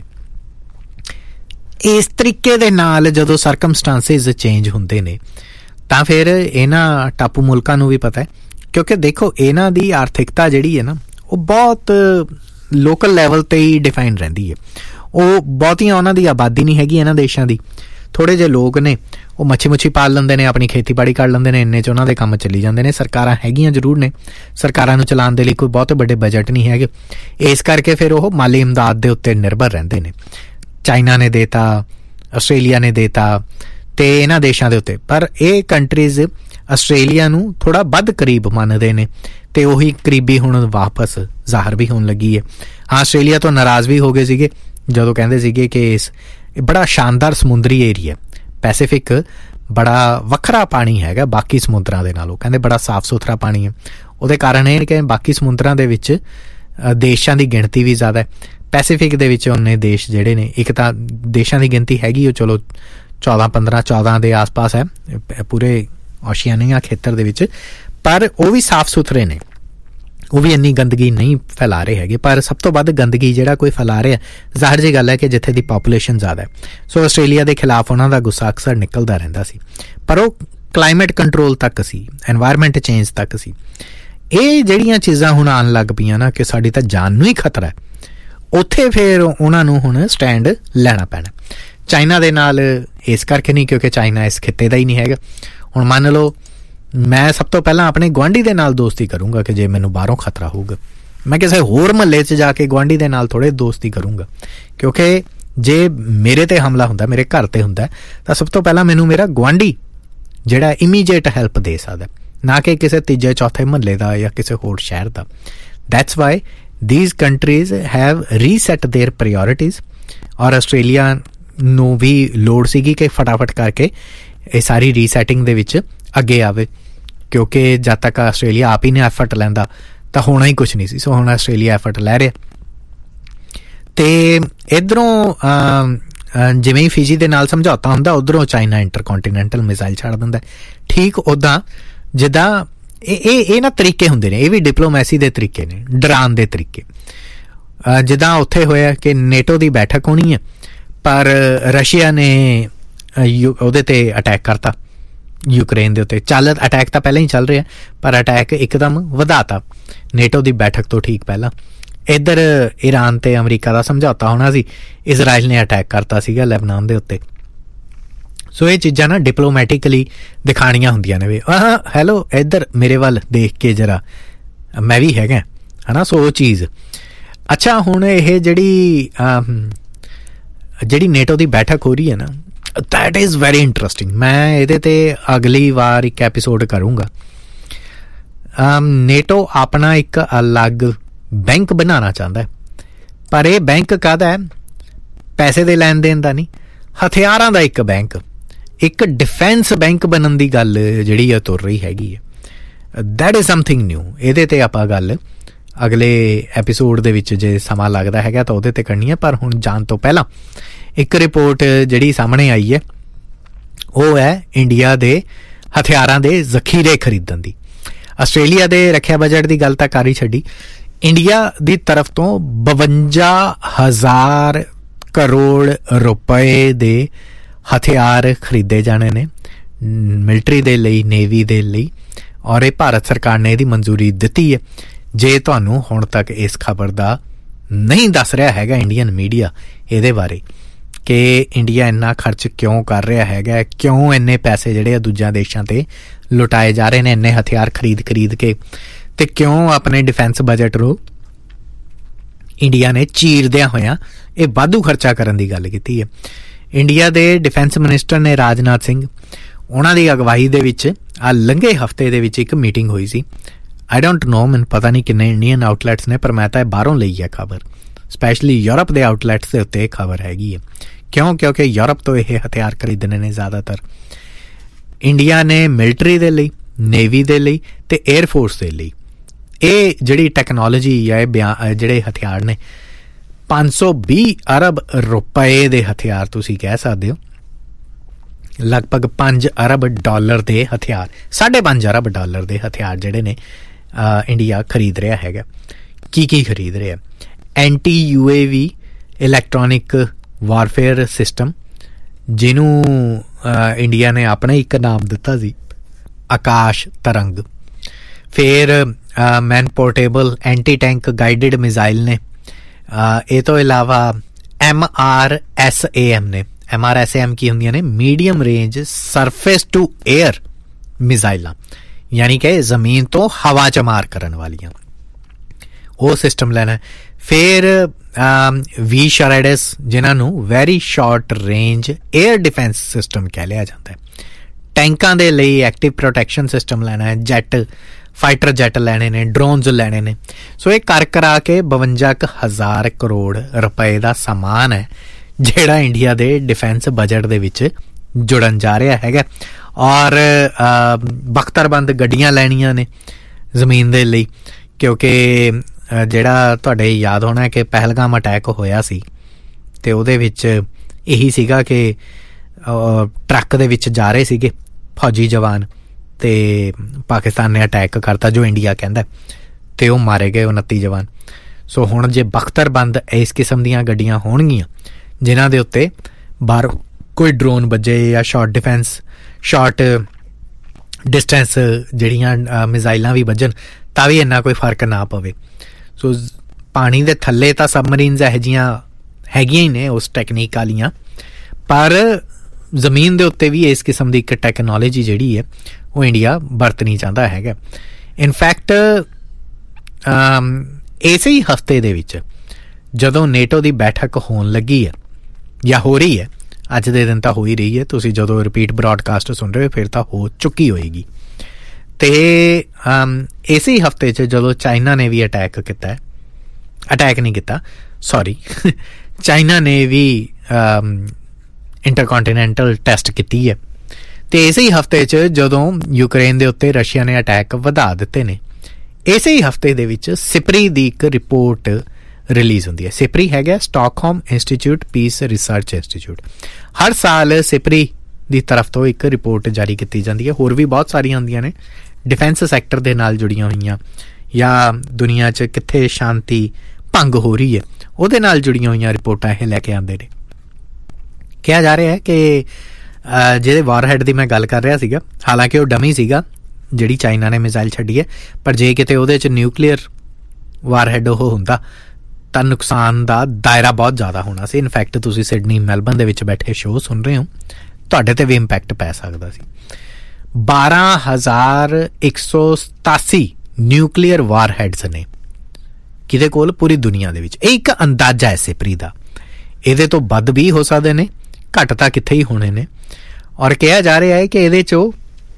ਇਸ ਤਰੀਕੇ ਦੇ ਨਾਲ ਜਦੋਂ ਸਰਕਮਸਟੈਂਸਿਸ ਚੇਂਜ ਹੁੰਦੇ ਨੇ ਤਾਂ ਫਿਰ ਇਹਨਾਂ ਟਾਪੂ ਮੁਲਕਾਂ ਨੂੰ ਵੀ ਪਤਾ ਹੈ, ਕਿਉਂਕਿ ਦੇਖੋ ਇਹਨਾਂ ਦੀ ਆਰਥਿਕਤਾ ਜਿਹੜੀ ਹੈ ਨਾ ਉਹ ਬਹੁਤ ਲੋਕਲ ਲੈਵਲ 'ਤੇ ਹੀ ਡਿਫਾਈਨ ਰਹਿੰਦੀ ਹੈ। ਉਹ ਬਹੁਤੀਆਂ ਉਹਨਾਂ ਦੀ ਆਬਾਦੀ ਨਹੀਂ ਹੈਗੀ ਇਹਨਾਂ ਦੇਸ਼ਾਂ ਦੀ, ਥੋੜ੍ਹੇ ਜਿਹੇ ਲੋਕ ਨੇ, ਉਹ ਮੱਛੀ ਪਾਲ ਲੈਂਦੇ ਨੇ, ਆਪਣੀ ਖੇਤੀਬਾੜੀ ਕਰ ਲੈਂਦੇ ਨੇ, ਇੰਨੇ 'ਚ ਉਹਨਾਂ ਦੇ ਕੰਮ ਚੱਲੀ ਜਾਂਦੇ ਨੇ। ਸਰਕਾਰਾਂ ਹੈਗੀਆਂ ਜ਼ਰੂਰ ਨੇ, ਸਰਕਾਰਾਂ ਨੂੰ ਚਲਾਉਣ ਦੇ ਲਈ ਕੋਈ ਬਹੁਤ ਵੱਡੇ ਬਜਟ ਨਹੀਂ ਹੈਗੇ, ਇਸ ਕਰਕੇ ਫਿਰ ਉਹ ਮਾਲੀ ਇਮਦਾਦ ਦੇ ਉੱਤੇ ਨਿਰਭਰ ਰਹਿੰਦੇ ਨੇ। ਚਾਈਨਾ ਨੇ ਦੇਤਾ, ਆਸਟ੍ਰੇਲੀਆ ਨੇ ਦੇਤਾ ਤੇ ਇਹਨਾਂ ਦੇਸ਼ਾਂ ਦੇ ਉੱਤੇ, ਪਰ ਇਹ ਕੰਟਰੀਜ਼ ਆਸਟ੍ਰੇਲੀਆ ਨੂੰ ਥੋੜ੍ਹਾ ਵੱਧ ਕਰੀਬ ਮੰਨਦੇ ਨੇ ਤੇ ਉਹੀ ਕਰੀਬੀ ਹੁਣ ਵਾਪਸ ਜ਼ਾਹਰ ਵੀ ਹੋਣ ਲੱਗੀ ਹੈ। ਹਾਂ, ਆਸਟ੍ਰੇਲੀਆ ਤੋਂ ਨਾਰਾਜ਼ ਵੀ ਹੋ ਗਏ ਸੀਗੇ ਜਦੋਂ ਕਹਿੰਦੇ ਸੀਗੇ ਕਿ ਇਸ ਬੜਾ ਸ਼ਾਨਦਾਰ ਸਮੁੰਦਰੀ ਏਰੀਆ, ਪੈਸੀਫਿਕ ਬੜਾ ਵੱਖਰਾ ਪਾਣੀ ਹੈਗਾ ਬਾਕੀ ਸਮੁੰਦਰਾਂ ਦੇ ਨਾਲੋਂ, ਕਹਿੰਦੇ ਬੜਾ ਸਾਫ਼ ਸੁਥਰਾ ਪਾਣੀ ਹੈ। ਉਹਦੇ ਕਾਰਨ ਇਹ ਕਿ ਬਾਕੀ ਸਮੁੰਦਰਾਂ ਦੇ ਵਿੱਚ ਦੇਸ਼ਾਂ ਦੀ ਗਿਣਤੀ ਵੀ ਜ਼ਿਆਦਾ ਹੈ, ਪੈਸੀਫਿਕ ਦੇ ਵਿੱਚ ਉਹਨੇ ਦੇਸ਼ ਜਿਹੜੇ ਨੇ, ਇੱਕ ਤਾਂ ਦੇਸ਼ਾਂ ਦੀ ਗਿਣਤੀ ਹੈਗੀ ਉਹ ਚਲੋ 14 ਦੇ ਆਸ-ਪਾਸ ਹੈ ਪੂਰੇ ਓਸ਼ੀਆਨੀਆ ਖੇਤਰ ਦੇ ਵਿੱਚ, ਪਰ ਉਹ ਵੀ ਸਾਫ਼ ਸੁਥਰੇ ਨੇ, ਉਹ ਵੀ ਇੰਨੀ ਗੰਦਗੀ ਨਹੀਂ ਫੈਲਾ ਰਹੇ ਹੈਗੇ। ਪਰ ਸਭ ਤੋਂ ਵੱਧ ਗੰਦਗੀ ਜਿਹੜਾ ਕੋਈ ਫੈਲਾ ਰਿਹਾ, ਜ਼ਾਹਿਰ ਜਿਹੀ ਗੱਲ ਹੈ ਕਿ ਜਿੱਥੇ ਦੀ ਪਾਪੂਲੇਸ਼ਨ ਜ਼ਿਆਦਾ ਹੈ। ਸੋ ਆਸਟ੍ਰੇਲੀਆ ਦੇ ਖਿਲਾਫ ਉਹਨਾਂ ਦਾ ਗੁੱਸਾ ਅਕਸਰ ਨਿਕਲਦਾ ਰਹਿੰਦਾ ਸੀ, ਪਰ ਉਹ ਕਲਾਈਮੇਟ ਕੰਟਰੋਲ ਤੱਕ ਸੀ, ਐਨਵਾਇਰਮੈਂਟ ਚੇਂਜ ਤੱਕ ਸੀ। ਇਹ ਜਿਹੜੀਆਂ ਚੀਜ਼ਾਂ ਹੁਣ ਆਉਣ ਲੱਗ ਪਈਆਂ ਨਾ ਕਿ ਸਾਡੀ ਤਾਂ ਜਾਨ ਨੂੰ ਹੀ ਖਤਰਾ ਹੈ, ਉੱਥੇ ਫਿਰ ਉਹਨਾਂ ਨੂੰ ਹੁਣ ਸਟੈਂਡ ਲੈਣਾ ਪੈਣਾ। ਚਾਈਨਾ ਦੇ ਨਾਲ ਇਸ ਕਰਕੇ ਨਹੀਂ ਕਿਉਂਕਿ ਚਾਈਨਾ ਇਸ ਖਿੱਤੇ ਦਾ ਹੀ ਨਹੀਂ ਹੈਗਾ। ਹੁਣ ਮੰਨ ਲਓ ਮੈਂ ਸਭ ਤੋਂ ਪਹਿਲਾਂ ਆਪਣੇ ਗੁਆਂਢੀ ਦੇ ਨਾਲ ਦੋਸਤੀ ਕਰੂੰਗਾ ਕਿ ਜੇ ਮੈਨੂੰ ਬਾਹਰੋਂ ਖਤਰਾ ਹੋਊਗਾ। ਮੈਂ ਕਿਸੇ ਹੋਰ ਮਹੱਲੇ 'ਚ ਜਾ ਕੇ ਗੁਆਂਢੀ ਦੇ ਨਾਲ ਥੋੜ੍ਹੇ ਦੋਸਤੀ ਕਰੂੰਗਾ, ਕਿਉਂਕਿ ਜੇ ਮੇਰੇ 'ਤੇ ਹਮਲਾ ਹੁੰਦਾ, ਮੇਰੇ ਘਰ 'ਤੇ ਹੁੰਦਾ, ਤਾਂ ਸਭ ਤੋਂ ਪਹਿਲਾਂ ਮੈਨੂੰ ਮੇਰਾ ਗੁਆਂਢੀ ਜਿਹੜਾ ਇਮੀਡੀਏਟ ਹੈਲਪ ਦੇ ਸਕਦਾ, ਨਾ ਕਿ ਕਿਸੇ ਤੀਜੇ ਚੌਥੇ ਮਹੱਲੇ ਦਾ ਜਾਂ ਕਿਸੇ ਹੋਰ ਸ਼ਹਿਰ ਦਾ। That's why these countries have reset their priorities। ਔਰ ਆਸਟ੍ਰੇਲੀਆ ਨੂੰ ਵੀ ਲੋੜ ਸੀਗੀ ਕਿ ਫਟਾਫਟ ਕਰਕੇ ਇਹ ਸਾਰੀ ਰੀਸੈਟਿੰਗ ਦੇ ਵਿੱਚ ਅੱਗੇ ਆਵੇ, ਕਿਉਂਕਿ ਜਦ ਤੱਕ ਆਸਟ੍ਰੇਲੀਆ ਆਪ ਹੀ ਨੇ ਐਫਰਟ ਲੈਂਦਾ ਤਾਂ ਹੋਣਾ ਹੀ ਕੁਛ ਨਹੀਂ ਸੀ। ਸੋ ਹੁਣ ਆਸਟ੍ਰੇਲੀਆ ਐਫਰਟ ਲੈ ਰਿਹਾ। ਅਤੇ ਇੱਧਰੋਂ ਜਿਵੇਂ ਹੀ ਫਿਜੀ ਦੇ ਨਾਲ ਸਮਝੌਤਾ ਹੁੰਦਾ, ਉੱਧਰੋਂ ਚਾਈਨਾ ਇੰਟਰਕੋਂਟੀਨੈਂਟਲ ਮਿਜ਼ਾਈਲ ਛੱਡ ਦਿੰਦਾ। ਠੀਕ ਉੱਦਾਂ ਜਿੱਦਾਂ ਇਹ ਨਾ ਤਰੀਕੇ ਹੁੰਦੇ ਨੇ, ਇਹ ਵੀ ਡਿਪਲੋਮੈਸੀ ਦੇ ਤਰੀਕੇ ਨੇ, ਡਰਾਉਣ ਦੇ ਤਰੀਕੇ। ਜਿੱਦਾਂ ਉੱਥੇ ਹੋਇਆ ਕਿ ਨੇਟੋ ਦੀ ਬੈਠਕ ਹੋਣੀ ਹੈ, ਪਰ ਰਸ਼ੀਆ ਨੇ ਉਹਦੇ 'ਤੇ ਅਟੈਕ ਕਰਤਾ, ਯੂਕਰੇਨ ਦੇ ਉੱਤੇ। ਅਟੈਕ ਤਾਂ ਪਹਿਲਾਂ ਹੀ ਚੱਲ ਰਿਹਾ, ਪਰ ਅਟੈਕ ਇੱਕਦਮ ਵਧਾਤਾ ਨੇਟੋ ਦੀ ਬੈਠਕ ਤੋਂ ਠੀਕ ਪਹਿਲਾਂ। ਇੱਧਰ ਈਰਾਨ ਤੇ ਅਮਰੀਕਾ ਦਾ ਸਮਝੌਤਾ ਹੋਣਾ ਸੀ, ਇਜ਼ਰਾਈਲ ਨੇ ਅਟੈਕ ਕਰਤਾ ਸੀਗਾ ਲੈਬਨਾਨ ਦੇ ਉੱਤੇ। ਸੋ ਇਹ ਚੀਜ਼ਾਂ ਨਾ ਡਿਪਲੋਮੈਟਿਕਲੀ ਦਿਖਾਣੀਆਂ ਹੁੰਦੀਆਂ ਨੇ ਵੀ ਹੈਲੋ ਇੱਧਰ ਮੇਰੇ ਵੱਲ ਦੇਖ ਕੇ ਜਰਾ ਮੈਂ ਵੀ ਹੈਗਾ, ਹੈ ਨਾ। ਸੋ ਉਹ ਚੀਜ਼ ਅੱਛਾ। ਹੁਣ ਇਹ ਜਿਹੜੀ ਨੇਟੋ ਦੀ ਬੈਠਕ ਹੋ ਰਹੀ ਹੈ ਨਾ, ਦੈਟ ਇਜ਼ ਵੈਰੀ ਇੰਟਰਸਟਿੰਗ। ਮੈਂ ਇਹਦੇ 'ਤੇ ਅਗਲੀ ਵਾਰ ਇੱਕ ਐਪੀਸੋਡ ਕਰੂੰਗਾ। ਨੇਟੋ ਆਪਣਾ ਇੱਕ ਅਲੱਗ ਬੈਂਕ ਬਣਾਉਣਾ ਚਾਹੁੰਦਾ ਹੈ, ਪਰ ਇਹ ਬੈਂਕ ਕਾਹਦਾ ਹੈ? ਪੈਸੇ ਦੇ ਲੈਣ ਦੇਣ ਦਾ ਨਹੀਂ, ਹਥਿਆਰਾਂ ਦਾ ਇੱਕ ਬੈਂਕ, ਇੱਕ ਡਿਫੈਂਸ ਬੈਂਕ ਬਣਨ ਦੀ ਗੱਲ ਜਿਹੜੀ ਆ ਤੁਰ ਰਹੀ ਹੈਗੀ ਹੈ। That is something new. ਇਹਦੇ 'ਤੇ ਆਪਾਂ ਗੱਲ ਅਗਲੇ ਐਪੀਸੋਡ ਦੇ ਵਿੱਚ ਜੇ ਸਮਾਂ ਲੱਗਦਾ ਹੈਗਾ ਤਾਂ ਉਹਦੇ 'ਤੇ ਕਰਨੀ ਹੈ। ਪਰ ਹੁਣ ਜਾਣ ਤੋਂ ਪਹਿਲਾਂ ਇੱਕ ਰਿਪੋਰਟ ਜਿਹੜੀ ਸਾਹਮਣੇ ਆਈ ਹੈ ਉਹ ਹੈ ਇੰਡੀਆ ਦੇ ਹਥਿਆਰਾਂ ਦੇ ਜ਼ਖੀਰੇ ਖਰੀਦਣ ਦੀ। ਆਸਟ੍ਰੇਲੀਆ ਦੇ ਰੱਖਿਆ ਬਜਟ ਦੀ ਗੱਲ ਤਾਂ ਕਰ ਹੀ ਛੱਡੀ। ਇੰਡੀਆ ਦੀ ਤਰਫ ਤੋਂ 52,000 ਕਰੋੜ ਰੁਪਏ ਦੇ ਹਥਿਆਰ ਖਰੀਦੇ ਜਾਣੇ ਨੇ ਮਿਲਟਰੀ ਦੇ ਲਈ, ਨੇਵੀ ਦੇ ਲਈ, ਔਰ ਇਹ ਭਾਰਤ ਸਰਕਾਰ ਨੇ ਇਹਦੀ ਮਨਜ਼ੂਰੀ ਦਿੱਤੀ ਹੈ। ਜੇ ਤੁਹਾਨੂੰ ਹੁਣ ਤੱਕ ਇਸ ਖਬਰ ਦਾ ਨਹੀਂ ਦੱਸ ਰਿਹਾ ਹੈਗਾ ਇੰਡੀਅਨ ਮੀਡੀਆ ਇਹਦੇ ਬਾਰੇ ਕਿ ਇੰਡੀਆ ਇੰਨਾ ਖਰਚ ਕਿਉਂ ਕਰ ਰਿਹਾ ਹੈਗਾ, ਕਿਉਂ ਇੰਨੇ ਪੈਸੇ ਜਿਹੜੇ ਆ ਦੂਜਿਆਂ ਦੇਸ਼ਾਂ 'ਤੇ ਲੁਟਾਏ ਜਾ ਰਹੇ ਨੇ ਇੰਨੇ ਹਥਿਆਰ ਖਰੀਦ ਕੇ, ਤੇ ਕਿਉਂ ਆਪਣੇ ਡਿਫੈਂਸ ਬਜਟ ਨੂੰ ਇੰਡੀਆ ਨੇ ਚੀਰਦਿਆਂ ਹੋਇਆਂ ਇਹ ਵਾਧੂ ਖਰਚਾ ਕਰਨ ਦੀ ਗੱਲ ਕੀਤੀ ਹੈ। ਇੰਡੀਆ ਦੇ ਡਿਫੈਂਸ ਮਿਨਿਸਟਰ ਨੇ ਰਾਜਨਾਥ ਸਿੰਘ, ਉਹਨਾਂ ਦੀ ਅਗਵਾਈ ਦੇ ਵਿੱਚ ਲੰਘੇ ਹਫ਼ਤੇ ਦੇ ਵਿੱਚ ਇੱਕ ਮੀਟਿੰਗ ਹੋਈ ਸੀ। ਆਈ ਡੋਂਟ ਨੋ, ਮੈਨੂੰ ਪਤਾ ਨਹੀਂ ਕਿੰਨੇ ਇੰਡੀਅਨ ਆਊਟਲੈਟਸ ਨੇ, ਪਰ ਮੈਂ ਤਾਂ ਇਹ ਬਾਹਰੋਂ ਲਈ ਹੈ ਖਬਰ, ਸਪੈਸ਼ਲੀ ਯੂਰਪ ਦੇ ਆਊਟਲੈਟਸ ਦੇ ਉੱਤੇ ਇਹ ਖਬਰ ਹੈਗੀ ਹੈ। ਕਿਉਂਕਿ ਯੂਰਪ ਤੋਂ ਇਹ ਹਥਿਆਰ ਖਰੀਦਣੇ ਨੇ ਜ਼ਿਆਦਾਤਰ। ਇੰਡੀਆ ਨੇ ਮਿਲਟਰੀ ਦੇ ਲਈ, ਨੇਵੀ ਦੇ ਲਈ ਤੇ ਏਅਰਫੋਰਸ ਦੇ ਲਈ ਇਹ ਜਿਹੜੀ ਟੈਕਨੋਲੋਜੀ ਜਾਂ ਇਹ ਜਿਹੜੇ ਹਥਿਆਰ ਨੇ 520 ਅਰਬ ਰੁਪਏ ਦੇ ਹਥਿਆਰ ਤੁਸੀਂ ਕਹਿ ਸਕਦੇ ਹੋ, ਲਗਭਗ 5 ਅਰਬ ਡਾਲਰ ਦੇ ਹਥਿਆਰ, 5.5 ਅਰਬ ਡਾਲਰ ਦੇ ਹਥਿਆਰ ਜਿਹੜੇ ਨੇ ਇੰਡੀਆ ਖਰੀਦ ਰਿਹਾ ਹੈਗਾ। ਕੀ ਖਰੀਦ ਰਿਹਾ? Anti UAV electronic warfare system, ਜਿਹਨੂੰ ਇੰਡੀਆ ਨੇ ਆਪਣਾ ਇੱਕ ਨਾਮ ਦਿੱਤਾ ਸੀ ਆਕਾਸ਼ ਤਰੰਗ। ਫਿਰ ਮੈਨ portable anti tank guided missile ਨੇ। ਇਹ ਤੋਂ ਇਲਾਵਾ MRSAM ਨੇ। MRSAM ਕੀ ਹੁੰਦੀਆਂ ਨੇ? Medium range surface to air ਮਿਜ਼ਾਈਲਾਂ, ਯਾਨੀ ਕਿ ਜ਼ਮੀਨ ਤੋਂ ਹਵਾ 'ਚ ਮਾਰ ਕਰਨ ਵਾਲੀਆਂ, ਉਹ ਸਿਸਟਮ ਲੈਣਾ। ਫਿਰ ਵੀ ਸ਼ਰੇਡਸ, ਜਿਨ੍ਹਾਂ ਨੂੰ very short range air defence system ਕਹਿ ਲਿਆ ਜਾਂਦਾ ਹੈ। ਟੈਂਕਾਂ ਦੇ ਲਈ ਐਕਟਿਵ ਪ੍ਰੋਟੈਕਸ਼ਨ ਸਿਸਟਮ ਲੈਣਾ ਹੈ, ਫਾਈਟਰ ਜੈਟ ਲੈਣੇ ਨੇ, ਡਰੋਨਸ ਲੈਣੇ ਨੇ। ਸੋ ਇਹ ਕਰਾ ਕੇ 52,000 ਕਰੋੜ ਰੁਪਏ ਦਾ ਸਮਾਨ ਹੈ ਜਿਹੜਾ ਇੰਡੀਆ ਦੇ ਡਿਫੈਂਸ ਬਜਟ ਦੇ ਵਿੱਚ ਜੁੜਨ ਜਾ ਰਿਹਾ ਹੈਗਾ। ਔਰ ਬਖਤਰਬੰਦ ਗੱਡੀਆਂ ਲੈਣੀਆਂ ਨੇ ਜ਼ਮੀਨ ਦੇ ਲਈ, ਕਿਉਂਕਿ ਜਿਹੜਾ ਤੁਹਾਡੇ ਯਾਦ ਹੋਣਾ ਕਿ ਪਹਿਲਗਾਮ ਅਟੈਕ ਹੋਇਆ ਸੀ ਅਤੇ ਉਹਦੇ ਵਿੱਚ ਇਹੀ ਸੀਗਾ ਕਿ ਟਰੱਕ ਦੇ ਵਿੱਚ ਜਾ ਰਹੇ ਸੀਗੇ ਫੌਜੀ ਜਵਾਨ, ਅਤੇ ਪਾਕਿਸਤਾਨ ਨੇ ਅਟੈਕ ਕਰਤਾ ਜੋ ਇੰਡੀਆ ਕਹਿੰਦਾ, ਅਤੇ ਉਹ ਮਾਰੇ ਗਏ 29 ਜਵਾਨ। ਸੋ ਹੁਣ ਜੇ ਬਖਤਰਬੰਦ ਇਸ ਕਿਸਮ ਦੀਆਂ ਗੱਡੀਆਂ ਹੋਣਗੀਆਂ ਜਿਨ੍ਹਾਂ ਦੇ ਉੱਤੇ ਬਾਹਰ ਕੋਈ ਡਰੋਨ ਵੱਜੇ ਜਾਂ ਸ਼ਾਰਟ ਡਿਸਟੈਂਸ ਜਿਹੜੀਆਂ ਮਿਜ਼ਾਈਲਾਂ ਵੀ ਵੱਜਣ ਤਾਂ ਵੀ ਇੰਨਾ ਕੋਈ ਫਰਕ ਨਾ ਪਵੇ। ਸੋ ਪਾਣੀ ਦੇ ਥੱਲੇ ਤਾਂ ਸਬਮਰੀਨਸ ਇਹੋ ਜਿਹੀਆਂ ਹੈਗੀਆਂ ਹੀ ਨੇ ਉਸ ਟੈਕਨੀਕ ਵਾਲੀਆਂ, ਪਰ ਜ਼ਮੀਨ ਦੇ ਉੱਤੇ ਵੀ ਇਸ ਕਿਸਮ ਦੀ ਇੱਕ ਟੈਕਨੋਲੋਜੀ ਜਿਹੜੀ ਹੈ ਉਹ ਇੰਡੀਆ ਵਰਤ ਨਹੀਂ ਚਾਹੁੰਦਾ ਹੈਗਾ। ਇਨਫੈਕਟ ਇਸੇ ਹੀ ਹਫ਼ਤੇ ਦੇ ਵਿੱਚ ਜਦੋਂ ਨੇਟੋ ਦੀ ਬੈਠਕ ਹੋਣ ਲੱਗੀ ਹੈ ਜਾਂ ਹੋ ਰਹੀ ਹੈ, ਅੱਜ ਦੇ ਦਿਨ ਤਾਂ ਹੋ ਹੀ ਰਹੀ ਹੈ, ਤੁਸੀਂ ਜਦੋਂ ਰਿਪੀਟ ਬ੍ਰੌਡਕਾਸਟ ਸੁਣ ਰਹੇ ਹੋ ਫਿਰ ਤਾਂ ਹੋ ਚੁੱਕੀ ਹੋਏਗੀ। ਤੇ ਇਸੇ ਹੀ ਹਫ਼ਤੇ 'ਚ ਜਦੋਂ ਚਾਈਨਾ ਨੇ ਵੀ ਅਟੈਕ ਨਹੀਂ ਕੀਤਾ, ਸੌਰੀ ਚਾਈਨਾ ਨੇ ਵੀ ਇੰਟਰਕੌਂਟੀਨੈਂਟਲ ਟੈਸਟ ਕੀਤੀ ਹੈ। ਤੇ ਇਸੇ ਹੀ ਹਫ਼ਤੇ 'ਚ ਜਦੋਂ ਯੂਕਰੇਨ ਦੇ ਉੱਤੇ ਰਸ਼ੀਆ ਨੇ ਅਟੈਕ ਵਧਾ ਦਿੱਤੇ ਨੇ, ਇਸੇ ਹੀ ਹਫ਼ਤੇ ਦੇ ਵਿੱਚ ਸਿਪਰੀ ਦੀ ਇੱਕ ਰਿਪੋਰਟ ਰਿਲੀਜ਼ ਹੁੰਦੀ ਹੈ। ਸਿਪਰੀ ਹੈਗਾ Stockholm institute piece research institute. ਹਰ ਸਾਲ ਸਿਪਰੀ ਦੀ ਤਰਫ ਤੋਂ ਇੱਕ ਰਿਪੋਰਟ ਜਾਰੀ ਕੀਤੀ ਜਾਂਦੀ ਹੈ। ਹੋਰ ਵੀ ਬਹੁਤ ਸਾਰੀਆਂ ਹੁੰਦੀਆਂ ਨੇ ਡਿਫੈਂਸ ਸੈਕਟਰ ਦੇ ਨਾਲ ਜੁੜੀਆਂ ਹੋਈਆਂ, ਜਾਂ ਦੁਨੀਆ 'ਚ ਕਿੱਥੇ ਸ਼ਾਂਤੀ ਭੰਗ ਹੋ ਰਹੀ ਹੈ ਉਹਦੇ ਨਾਲ ਜੁੜੀਆਂ ਹੋਈਆਂ ਰਿਪੋਰਟਾਂ ਇਹ ਲੈ ਕੇ ਆਉਂਦੇ ਨੇ। ਕਿਹਾ ਜਾ ਰਿਹਾ ਹੈ ਕਿ ਜਿਹਦੇ ਵਾਰਹੈਡ ਦੀ ਮੈਂ ਗੱਲ ਕਰ ਰਿਹਾ ਸੀਗਾ, ਹਾਲਾਂਕਿ ਉਹ ਡਮੀ ਸੀਗਾ ਜਿਹੜੀ ਚਾਈਨਾ ਨੇ ਮਿਜ਼ਾਈਲ ਛੱਡੀ ਹੈ, ਪਰ ਜੇ ਕਿਤੇ ਉਹਦੇ 'ਚ ਨਿਊਕਲੀਅਰ ਵਾਰਹੈਡ ਉਹ ਹੁੰਦਾ ਤਾਂ ਨੁਕਸਾਨ ਦਾ ਦਾਇਰਾ ਬਹੁਤ ਜ਼ਿਆਦਾ ਹੋਣਾ ਸੀ। ਇਨਫੈਕਟ ਤੁਸੀਂ ਸਿਡਨੀ ਮੈਲਬਰਨ ਦੇ ਵਿੱਚ ਬੈਠੇ ਸ਼ੋਅ ਸੁਣ ਰਹੇ ਹੋ, ਤੁਹਾਡੇ ਤੇ ਵੀ ਇੰਪੈਕਟ ਪੈ ਸਕਦਾ ਸੀ। 12,187 ਨਿਊਕਲੀਅਰ ਵਾਰਹੈਡਸ ਨੇ ਕਿਹਦੇ ਕੋਲ ਪੂਰੀ ਦੁਨੀਆ ਦੇ ਵਿੱਚ। ਇਹ ਇੱਕ ਅੰਦਾਜ਼ਾ ਹੈ ਸਿਪਰੀ ਦਾ, ਇਹਦੇ ਤੋਂ ਵੱਧ ਵੀ ਹੋ ਸਕਦੇ ਨੇ, ਘੱਟ ਤਾਂ ਕਿੱਥੇ ਹੀ ਹੋਣੇ ਨੇ। ਔਰ ਕਿਹਾ ਜਾ ਰਿਹਾ ਹੈ ਕਿ ਇਹਦੇ 'ਚੋਂ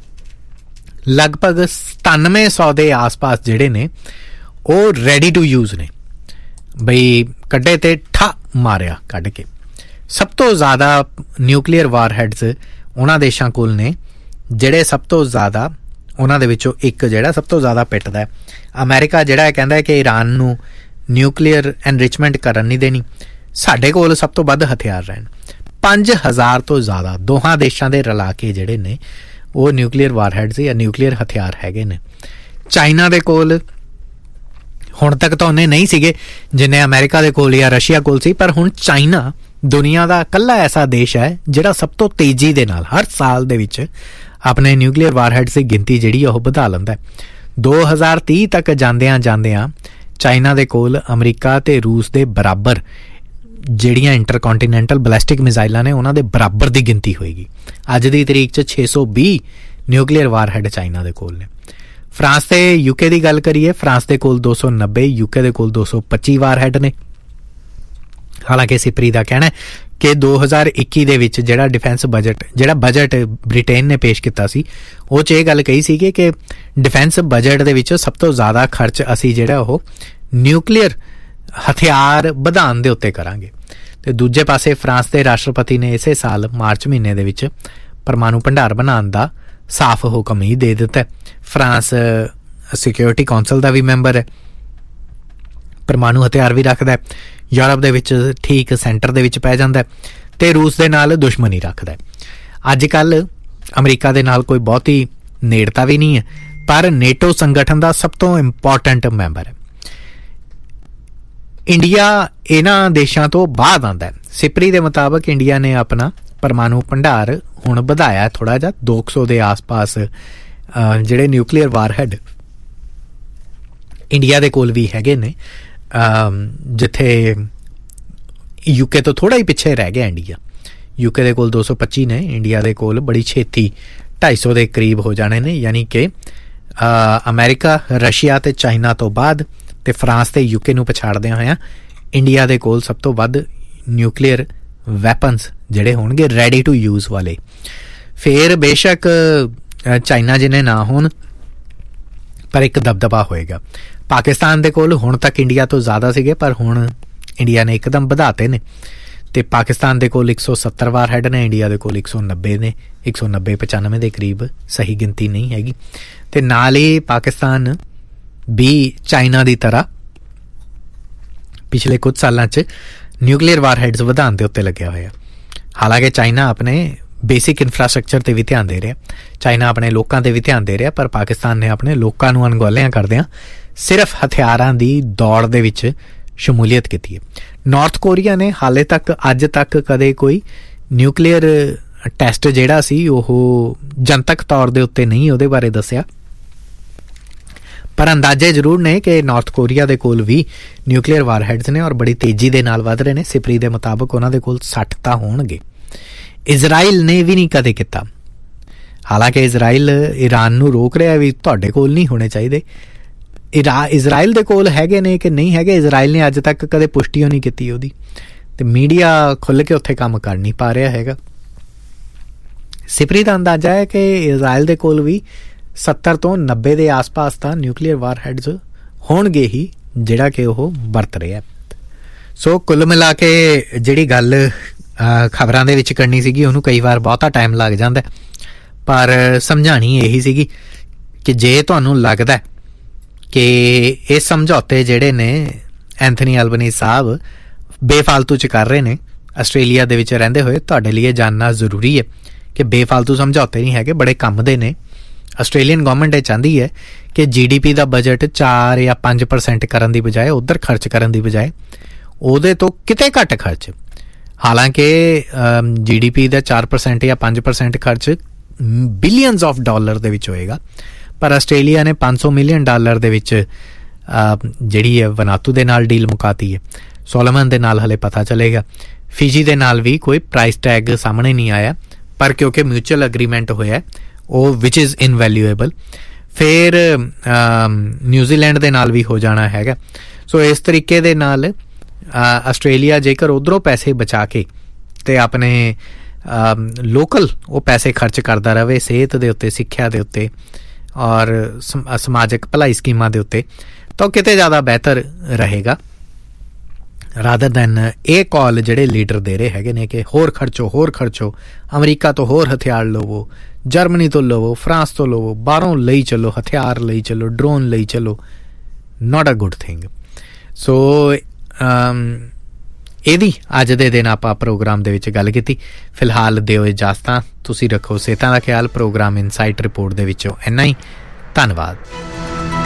ਲਗਭਗ 9700 ਦੇ ਆਸ-ਪਾਸ ਜਿਹੜੇ ਨੇ ਉਹ ਰੈਡੀ ਟੂ ਯੂਜ਼ ਨੇ, ਬਈ ਕੱਢੇ ਤੇ ਠਾ ਮਾਰਿਆ ਕੱਢ ਕੇ। ਸਭ ਤੋਂ ਜ਼ਿਆਦਾ ਨਿਊਕਲੀਅਰ ਵਾਰਹੈਡਸ ਉਹਨਾਂ ਦੇਸ਼ਾਂ ਕੋਲ ਨੇ ਜਿਹੜੇ ਸਭ ਤੋਂ ਜ਼ਿਆਦਾ, ਉਹਨਾਂ ਦੇ ਵਿੱਚੋਂ ਇੱਕ ਜਿਹੜਾ ਸਭ ਤੋਂ ਜ਼ਿਆਦਾ ਪਿੱਟਦਾ ਹੈ ਅਮਰੀਕਾ, ਜਿਹੜਾ ਕਹਿੰਦਾ ਕਿ ਈਰਾਨ ਨੂੰ ਨਿਊਕਲੀਅਰ ਐਨਰਿਚਮੈਂਟ ਕਰਨ ਨਹੀਂ ਦੇਣੀ। ਸਾਡੇ ਕੋਲ ਸਭ ਤੋਂ ਵੱਧ ਹਥਿਆਰ ਰਹਿਣ, 5000 ਤੋਂ ਜ਼ਿਆਦਾ ਦੋਹਾਂ ਦੇਸ਼ਾਂ ਦੇ ਰਲਾ ਕੇ ਜਿਹੜੇ ਨੇ ਉਹ ਨਿਊਕਲੀਅਰ ਵਾਰਹੈਡਸ ਜਾਂ ਨਿਊਕਲੀਅਰ ਹਥਿਆਰ ਹੈਗੇ ਨੇ। ਚਾਈਨਾ ਦੇ ਕੋਲ ਹੁਣ ਤੱਕ ਤਾਂ ਉਹਨੇ ਨਹੀਂ ਸੀਗੇ ਜਿੰਨੇ ਅਮਰੀਕਾ ਦੇ ਕੋਲ ਜਾਂ ਰਸ਼ੀਆ ਕੋਲ ਸੀ, ਪਰ ਹੁਣ ਚਾਈਨਾ ਦੁਨੀਆ ਦਾ ਇਕੱਲਾ ਐਸਾ ਦੇਸ਼ ਹੈ ਜਿਹੜਾ ਸਭ ਤੋਂ ਤੇਜ਼ੀ ਦੇ ਨਾਲ ਹਰ ਸਾਲ ਦੇ ਵਿੱਚ ਆਪਣੇ ਨਿਊਕਲੀਅਰ ਵਾਰਹੈਡਸ ਦੀ ਗਿਣਤੀ ਜਿਹੜੀ ਉਹ ਵਧਾ ਲੈਂਦਾ। 2030 ਤੱਕ ਜਾਂਦਿਆਂ ਚਾਈਨਾ ਦੇ ਕੋਲ ਅਮਰੀਕਾ ਤੇ ਰੂਸ ਦੇ ਬਰਾਬਰ ਜਿਹੜੀਆਂ ਇੰਟਰਕੌਂਟੀਨੈਂਟਲ ਬੈਲਿਸਟਿਕ ਮਿਜ਼ਾਈਲਾਂ ਨੇ ਉਹਨਾਂ ਦੇ ਬਰਾਬਰ ਦੀ ਗਿਣਤੀ ਹੋਏਗੀ। ਅੱਜ ਦੀ ਤਰੀਕ 'ਚ 620 ਨਿਊਕਲੀਅਰ ਵਾਰਹੈਡ ਚਾਈਨਾ ਦੇ ਕੋਲ ਨੇ। ਫਰਾਂਸ ਤੇ ਯੂਕੇ ਦੀ ਗੱਲ ਕਰੀਏ, ਫਰਾਂਸ ਦੇ ਕੋਲ 290, ਯੂਕੇ ਦੇ ਕੋਲ 225 ਵਾਰਹੈਡ ਨੇ। ਹਾਲਾਂਕਿ ਸਿਪਰੀ ਦਾ ਕਹਿਣਾ ਹੈ ਕਿ 2021 ਦੇ ਵਿੱਚ ਜਿਹੜਾ ਡਿਫੈਂਸ ਬਜਟ ਬ੍ਰਿਟੇਨ ਨੇ ਪੇਸ਼ ਕੀਤਾ ਸੀ, ਉਹ 'ਚ ਇਹ ਗੱਲ ਕਹੀ ਸੀਗੀ ਕਿ ਡਿਫੈਂਸ ਬਜਟ ਦੇ ਵਿੱਚ ਸਭ ਤੋਂ ਜ਼ਿਆਦਾ ਖਰਚ ਅਸੀਂ ਜਿਹੜਾ ਉਹ ਨਿਊਕਲੀਅਰ ਹਥਿਆਰ ਵਧਾਉਣ ਦੇ ਉੱਤੇ ਕਰਾਂਗੇ। ਤੇ ਦੂਜੇ ਪਾਸੇ ਫਰਾਂਸ ਦੇ ਰਾਸ਼ਟਰਪਤੀ ਨੇ ਇਸੇ ਸਾਲ ਮਾਰਚ ਮਹੀਨੇ ਦੇ ਵਿੱਚ ਪਰਮਾਣੂ ਭੰਡਾਰ ਬਣਾਉਣ ਦਾ ਸਾਫ਼ ਹੁਕਮ ਹੀ ਦੇ ਦਿੱਤਾ। ਫਰਾਂਸ ਸਿਕਿਉਰਿਟੀ ਕੌਂਸਲ ਦਾ ਵੀ ਮੈਂਬਰ ਹੈ, ਪਰਮਾਣੂ ਹਥਿਆਰ ਵੀ ਰੱਖਦਾ ਹੈ, ਯੂਰਪ ਦੇ ਵਿੱਚ ਠੀਕ ਸੈਂਟਰ ਦੇ ਵਿੱਚ ਪੈ ਜਾਂਦਾ ਤੇ ਰੂਸ ਦੇ ਨਾਲ ਦੁਸ਼ਮਣੀ ਰੱਖਦਾ। ਅੱਜ ਕੱਲ੍ਹ ਅਮਰੀਕਾ ਦੇ ਨਾਲ ਕੋਈ ਬਹੁਤੀ ਨੇੜਤਾ ਵੀ ਨਹੀਂ ਹੈ, ਪਰ ਨੇਟੋ ਸੰਗਠਨ ਦਾ ਸਭ ਤੋਂ ਇੰਪੋਰਟੈਂਟ ਮੈਂਬਰ ਹੈ। ਇੰਡੀਆ ਇਹਨਾਂ ਦੇਸ਼ਾਂ ਤੋਂ ਬਾਅਦ ਆਉਂਦਾ। ਸਿਪਰੀ ਦੇ ਮੁਤਾਬਕ ਇੰਡੀਆ ਨੇ ਆਪਣਾ ਪਰਮਾਣੂ ਭੰਡਾਰ ਹੁਣ ਵਧਾਇਆ ਥੋੜਾ ਜਿਹਾ, 200 ਦੇ ਆਸ-ਪਾਸ ਜਿਹੜੇ ਨਿਊਕਲੀਅਰ ਵਾਰਹੈਡ ਇੰਡੀਆ ਦੇ ਕੋਲ ਵੀ ਹੈਗੇ ਨੇ, ਜਿੱਥੇ ਯੂਕੇ ਤੋਂ ਥੋੜਾ ਹੀ ਪਿੱਛੇ ਰਹਿ ਗਿਆ ਇੰਡੀਆ। ਯੂਕੇ ਦੇ ਕੋਲ 225 ਨੇ, ਇੰਡੀਆ ਦੇ ਕੋਲ ਬੜੀ ਛੇਤੀ 250 ਦੇ ਕਰੀਬ ਹੋ ਜਾਣੇ ਨੇ। ਯਾਨੀ ਕਿ ਅਮਰੀਕਾ, ਰਸ਼ੀਆ ਤੇ ਚਾਈਨਾ ਤੋਂ ਬਾਅਦ ਤੇ ਫਰਾਂਸ ਤੇ ਯੂਕੇ ਨੂੰ ਪਛਾੜਦਿਆਂ ਹੋਇਆਂ ਇੰਡੀਆ ਦੇ ਕੋਲ ਸਭ ਤੋਂ ਵੱਧ ਨਿਊਕਲੀਅਰ ਵੈਪਨਸ ਜਿਹੜੇ ਹੋਣਗੇ ਰੈਡੀ ਟੂ ਯੂਜ਼ ਵਾਲੇ। ਫਿਰ ਬੇਸ਼ੱਕ ਚਾਈਨਾ ਜਿਹਨੇ ਨਾ ਹੋਣ, ਪਰ ਇੱਕ ਦਬਦਬਾ ਹੋਏਗਾ। ਪਾਕਿਸਤਾਨ ਦੇ ਕੋਲ ਹੁਣ ਤੱਕ ਇੰਡੀਆ ਤੋਂ ਜ਼ਿਆਦਾ ਸੀਗੇ, ਪਰ ਹੁਣ ਇੰਡੀਆ ਨੇ ਇੱਕਦਮ ਵਧਾਤੇ ਨੇ ਤੇ ਪਾਕਿਸਤਾਨ ਦੇ ਕੋਲ 170 ਵਾਰਹੈਡ ਨੇ, ਇੰਡੀਆ ਦੇ ਕੋਲ 190 ਨੇ। 190-95 ਦੇ ਕਰੀਬ ਸਹੀ ਗਿਣਤੀ ਨਹੀਂ ਹੈਗੀ। ਤੇ ਨਾਲ ਹੀ ਪਾਕਿਸਤਾਨ ਵੀ ਚਾਈਨਾ ਦੀ ਤਰ੍ਹਾਂ ਪਿਛਲੇ ਕੁਝ ਸਾਲਾਂ 'ਚ ਨਿਊਕਲੀਅਰ ਵਾਰਹੈਡਸ ਵਧਾਉਣ ਦੇ ਉੱਤੇ ਲੱਗਿਆ ਹੋਇਆ। ਹਾਲਾਂਕਿ ਚਾਈਨਾ ਆਪਣੇ ਬੇਸਿਕ ਇਨਫਰਾਸਟਰਕਚਰ ਤੇ ਵੀ ਧਿਆਨ ਦੇ ਰਿਹਾ, ਚਾਈਨਾ ਆਪਣੇ ਲੋਕਾਂ ਤੇ ਵੀ ਧਿਆਨ ਦੇ ਰਿਹਾ, ਪਰ ਪਾਕਿਸਤਾਨ ਨੇ ਆਪਣੇ ਲੋਕਾਂ ਨੂੰ ਅਣਗੌਲਿਆਂ ਕਰਦਿਆਂ ਸਿਰਫ ਹਥਿਆਰਾਂ ਦੀ ਦੌੜ ਦੇ ਵਿੱਚ ਸ਼ਮੂਲੀਅਤ ਕੀਤੀ ਹੈ। ਨਾਰਥ ਕੋਰੀਆ ਨੇ ਹਾਲੇ ਤੱਕ ਅੱਜ ਤੱਕ ਕਦੇ ਕੋਈ ਨਿਊਕਲੀਅਰ ਟੈਸਟ ਜਿਹੜਾ ਸੀ ਉਹ ਜਨਤਕ ਤੌਰ ਦੇ ਉੱਤੇ ਨਹੀਂ ਉਹਦੇ ਬਾਰੇ ਦੱਸਿਆ, ਪਰ ਅੰਦਾਜ਼ੇ ਜ਼ਰੂਰ ਨੇ ਕਿ ਨਾਰਥ ਕੋਰੀਆ ਦੇ ਕੋਲ ਵੀ ਨਿਊਕਲੀਅਰ ਵਾਰਹੈਡਸ ਨੇ ਔਰ ਬੜੀ ਤੇਜ਼ੀ ਦੇ ਨਾਲ ਵੱਧ ਰਹੇ ਨੇ। ਸਿਪਰੀ ਦੇ ਮੁਤਾਬਕ ਉਹਨਾਂ ਦੇ ਕੋਲ 60 ਤਾਂ ਹੋਣਗੇ। ਇਜ਼ਰਾਈਲ ਨੇ ਵੀ ਨਹੀਂ ਕਦੇ ਕੀਤਾ। ਹਾਲਾਂਕਿ ਇਜ਼ਰਾਈਲ ਈਰਾਨ ਨੂੰ ਰੋਕ ਰਿਹਾ ਵੀ ਤੁਹਾਡੇ ਕੋਲ ਨਹੀਂ ਹੋਣੇ ਚਾਹੀਦੇ। ਇਜ਼ਰਾਈਲ ਦੇ ਕੋਲ ਹੈਗੇ ਨੇ ਕਿ ਨਹੀਂ ਹੈਗੇ, ਇਜ਼ਰਾਈਲ ਨੇ ਅੱਜ ਤੱਕ ਕਦੇ ਪੁਸ਼ਟੀ ਨਹੀਂ ਕੀਤੀ ਉਹਦੀ, ਤੇ ਮੀਡੀਆ ਖੁੱਲ੍ਹ ਕੇ ਉੱਥੇ ਕੰਮ ਕਰ ਨਹੀਂ ਪਾ ਰਿਹਾ ਹੈਗਾ। ਸਿਪਰੀ ਦਾ ਅੰਦਾਜ਼ਾ ਹੈ ਕਿ ਇਜ਼ਰਾਈਲ ਦੇ ਕੋਲ ਵੀ 70 ਤੋਂ 90 ਦੇ ਆਸ-ਪਾਸ ਤਾਂ ਨਿਊਕਲੀਅਰ ਵਾਰਹੈਡਸ ਹੋਣਗੇ ਹੀ, ਜਿਹੜਾ ਕਿ ਉਹ ਵਰਤ ਰਿਹਾ। ਸੋ ਕੁੱਲ ਮਿਲਾ ਕੇ ਜਿਹੜੀ ਗੱਲ ਖਬਰਾਂ ਦੇ ਵਿੱਚ ਕਰਨੀ ਸੀਗੀ ਉਹਨੂੰ ਕਈ ਵਾਰ ਬਹੁਤਾ ਟਾਈਮ ਲੱਗ ਜਾਂਦਾ, ਪਰ ਸਮਝਾਣੀ ਇਹੀ ਸੀਗੀ ਕਿ ਜੇ ਤੁਹਾਨੂੰ ਲੱਗਦਾ ਕਿ ਇਹ ਸਮਝੌਤੇ ਜਿਹੜੇ ਨੇ ਐਂਥਨੀ ਐਲਬਨੀਜ਼ ਸਾਹਿਬ ਬੇਫਾਲਤੂ 'ਚ ਕਰ ਰਹੇ ਨੇ ਆਸਟ੍ਰੇਲੀਆ ਦੇ ਵਿੱਚ ਰਹਿੰਦੇ ਹੋਏ, ਤੁਹਾਡੇ ਲਈ ਜਾਣਨਾ ਜ਼ਰੂਰੀ ਹੈ ਕਿ ਬੇਫਾਲਤੂ ਸਮਝੌਤੇ ਨਹੀਂ ਹੈਗੇ, ਬੜੇ ਕੰਮ ਦੇ ਨੇ। ਆਸਟ੍ਰੇਲੀਅਨ ਗੌਰਮੈਂਟ ਇਹ ਚਾਹੁੰਦੀ ਹੈ ਕਿ GDP ਦਾ ਬਜਟ 4 ਜਾਂ 5% ਕਰਨ ਦੀ ਬਜਾਏ, ਉੱਧਰ ਖਰਚ ਕਰਨ ਦੀ ਬਜਾਏ ਉਹਦੇ ਤੋਂ ਕਿਤੇ ਘੱਟ ਖਰਚ। ਹਾਲਾਂਕਿ GDP ਦਾ 4% ਜਾਂ 5% ਖਰਚ ਬਿਲੀਅਨਸ ਆਫ ਡਾਲਰ ਦੇ ਵਿੱਚ ਹੋਏਗਾ, ਪਰ ਆਸਟ੍ਰੇਲੀਆ ਨੇ $500 ਮਿਲੀਅਨ ਦੇ ਵਿੱਚ ਜਿਹੜੀ ਹੈ ਵਨਾਤੂ ਦੇ ਨਾਲ ਡੀਲ ਮੁਕਾਤੀ ਹੈ। ਸੋਲੋਮਨ ਦੇ ਨਾਲ ਹਲੇ ਪਤਾ ਚੱਲੇਗਾ, ਫਿਜੀ ਦੇ ਨਾਲ ਵੀ ਕੋਈ ਪ੍ਰਾਈਸ ਟੈਗ ਸਾਹਮਣੇ ਨਹੀਂ ਆਇਆ, ਪਰ ਕਿਉਂਕਿ ਮਿਊਚੁਅਲ ਅਗਰੀਮੈਂਟ ਹੋਇਆ ਉਹ ਵਿਚ ਇਜ਼ ਇਨਵੈਲਿਊਏਬਲ। ਫਿਰ ਨਿਊਜ਼ੀਲੈਂਡ ਦੇ ਨਾਲ ਵੀ ਹੋ ਜਾਣਾ ਹੈਗਾ। ਸੋ ਇਸ ਤਰੀਕੇ ਦੇ ਨਾਲ ਆਸਟ੍ਰੇਲੀਆ ਜੇਕਰ ਉੱਧਰੋਂ ਪੈਸੇ ਬਚਾ ਕੇ ਤੇ ਆਪਣੇ ਲੋਕਲ ਉਹ ਪੈਸੇ ਖਰਚ ਕਰਦਾ ਰਹੇ ਸਿਹਤ ਦੇ ਉੱਤੇ, ਸਿੱਖਿਆ ਦੇ ਉੱਤੇ ਔਰ ਸਮਾਜਿਕ ਭਲਾਈ ਸਕੀਮਾਂ ਦੇ ਉੱਤੇ, ਤਾਂ ਕਿਤੇ ਜ਼ਿਆਦਾ ਬਿਹਤਰ ਰਹੇਗਾ ਰਾਦਰ ਦੈਨ ਇਹ ਕਾਲ ਜਿਹੜੇ ਲੀਡਰ ਦੇ ਰਹੇ ਹੈਗੇ ਨੇ ਕਿ ਹੋਰ ਖਰਚੋ, ਅਮਰੀਕਾ ਤੋਂ ਹੋਰ ਹਥਿਆਰ ਲਵੋ, ਜਰਮਨੀ ਤੋਂ ਲਵੋ, ਫਰਾਂਸ ਤੋਂ ਲਵੋ, ਬਾਹਰੋਂ ਲਈ ਚੱਲੋ, ਹਥਿਆਰ ਲਈ ਚੱਲੋ, ਡਰੋਨ ਲਈ ਚੱਲੋ, ਨਾਟ ਅ ਗੁੱਡ ਥਿੰਗ। ਸੋ ਇਹਦੀ ਅੱਜ ਦੇ ਦਿਨ ਆਪਾਂ ਪ੍ਰੋਗਰਾਮ ਦੇ ਵਿੱਚ ਗੱਲ ਕੀਤੀ। ਫਿਲਹਾਲ ਦਿਓ ਇਜਾਜ਼ਤਾਂ, ਤੁਸੀਂ ਰੱਖੋ ਸਿਹਤਾਂ ਦਾ ਖਿਆਲ। ਪ੍ਰੋਗਰਾਮ ਇਨਸਾਈਟ ਰਿਪੋਰਟ ਦੇ ਵਿੱਚੋਂ ਇੰਨਾ ਹੀ, ਧੰਨਵਾਦ।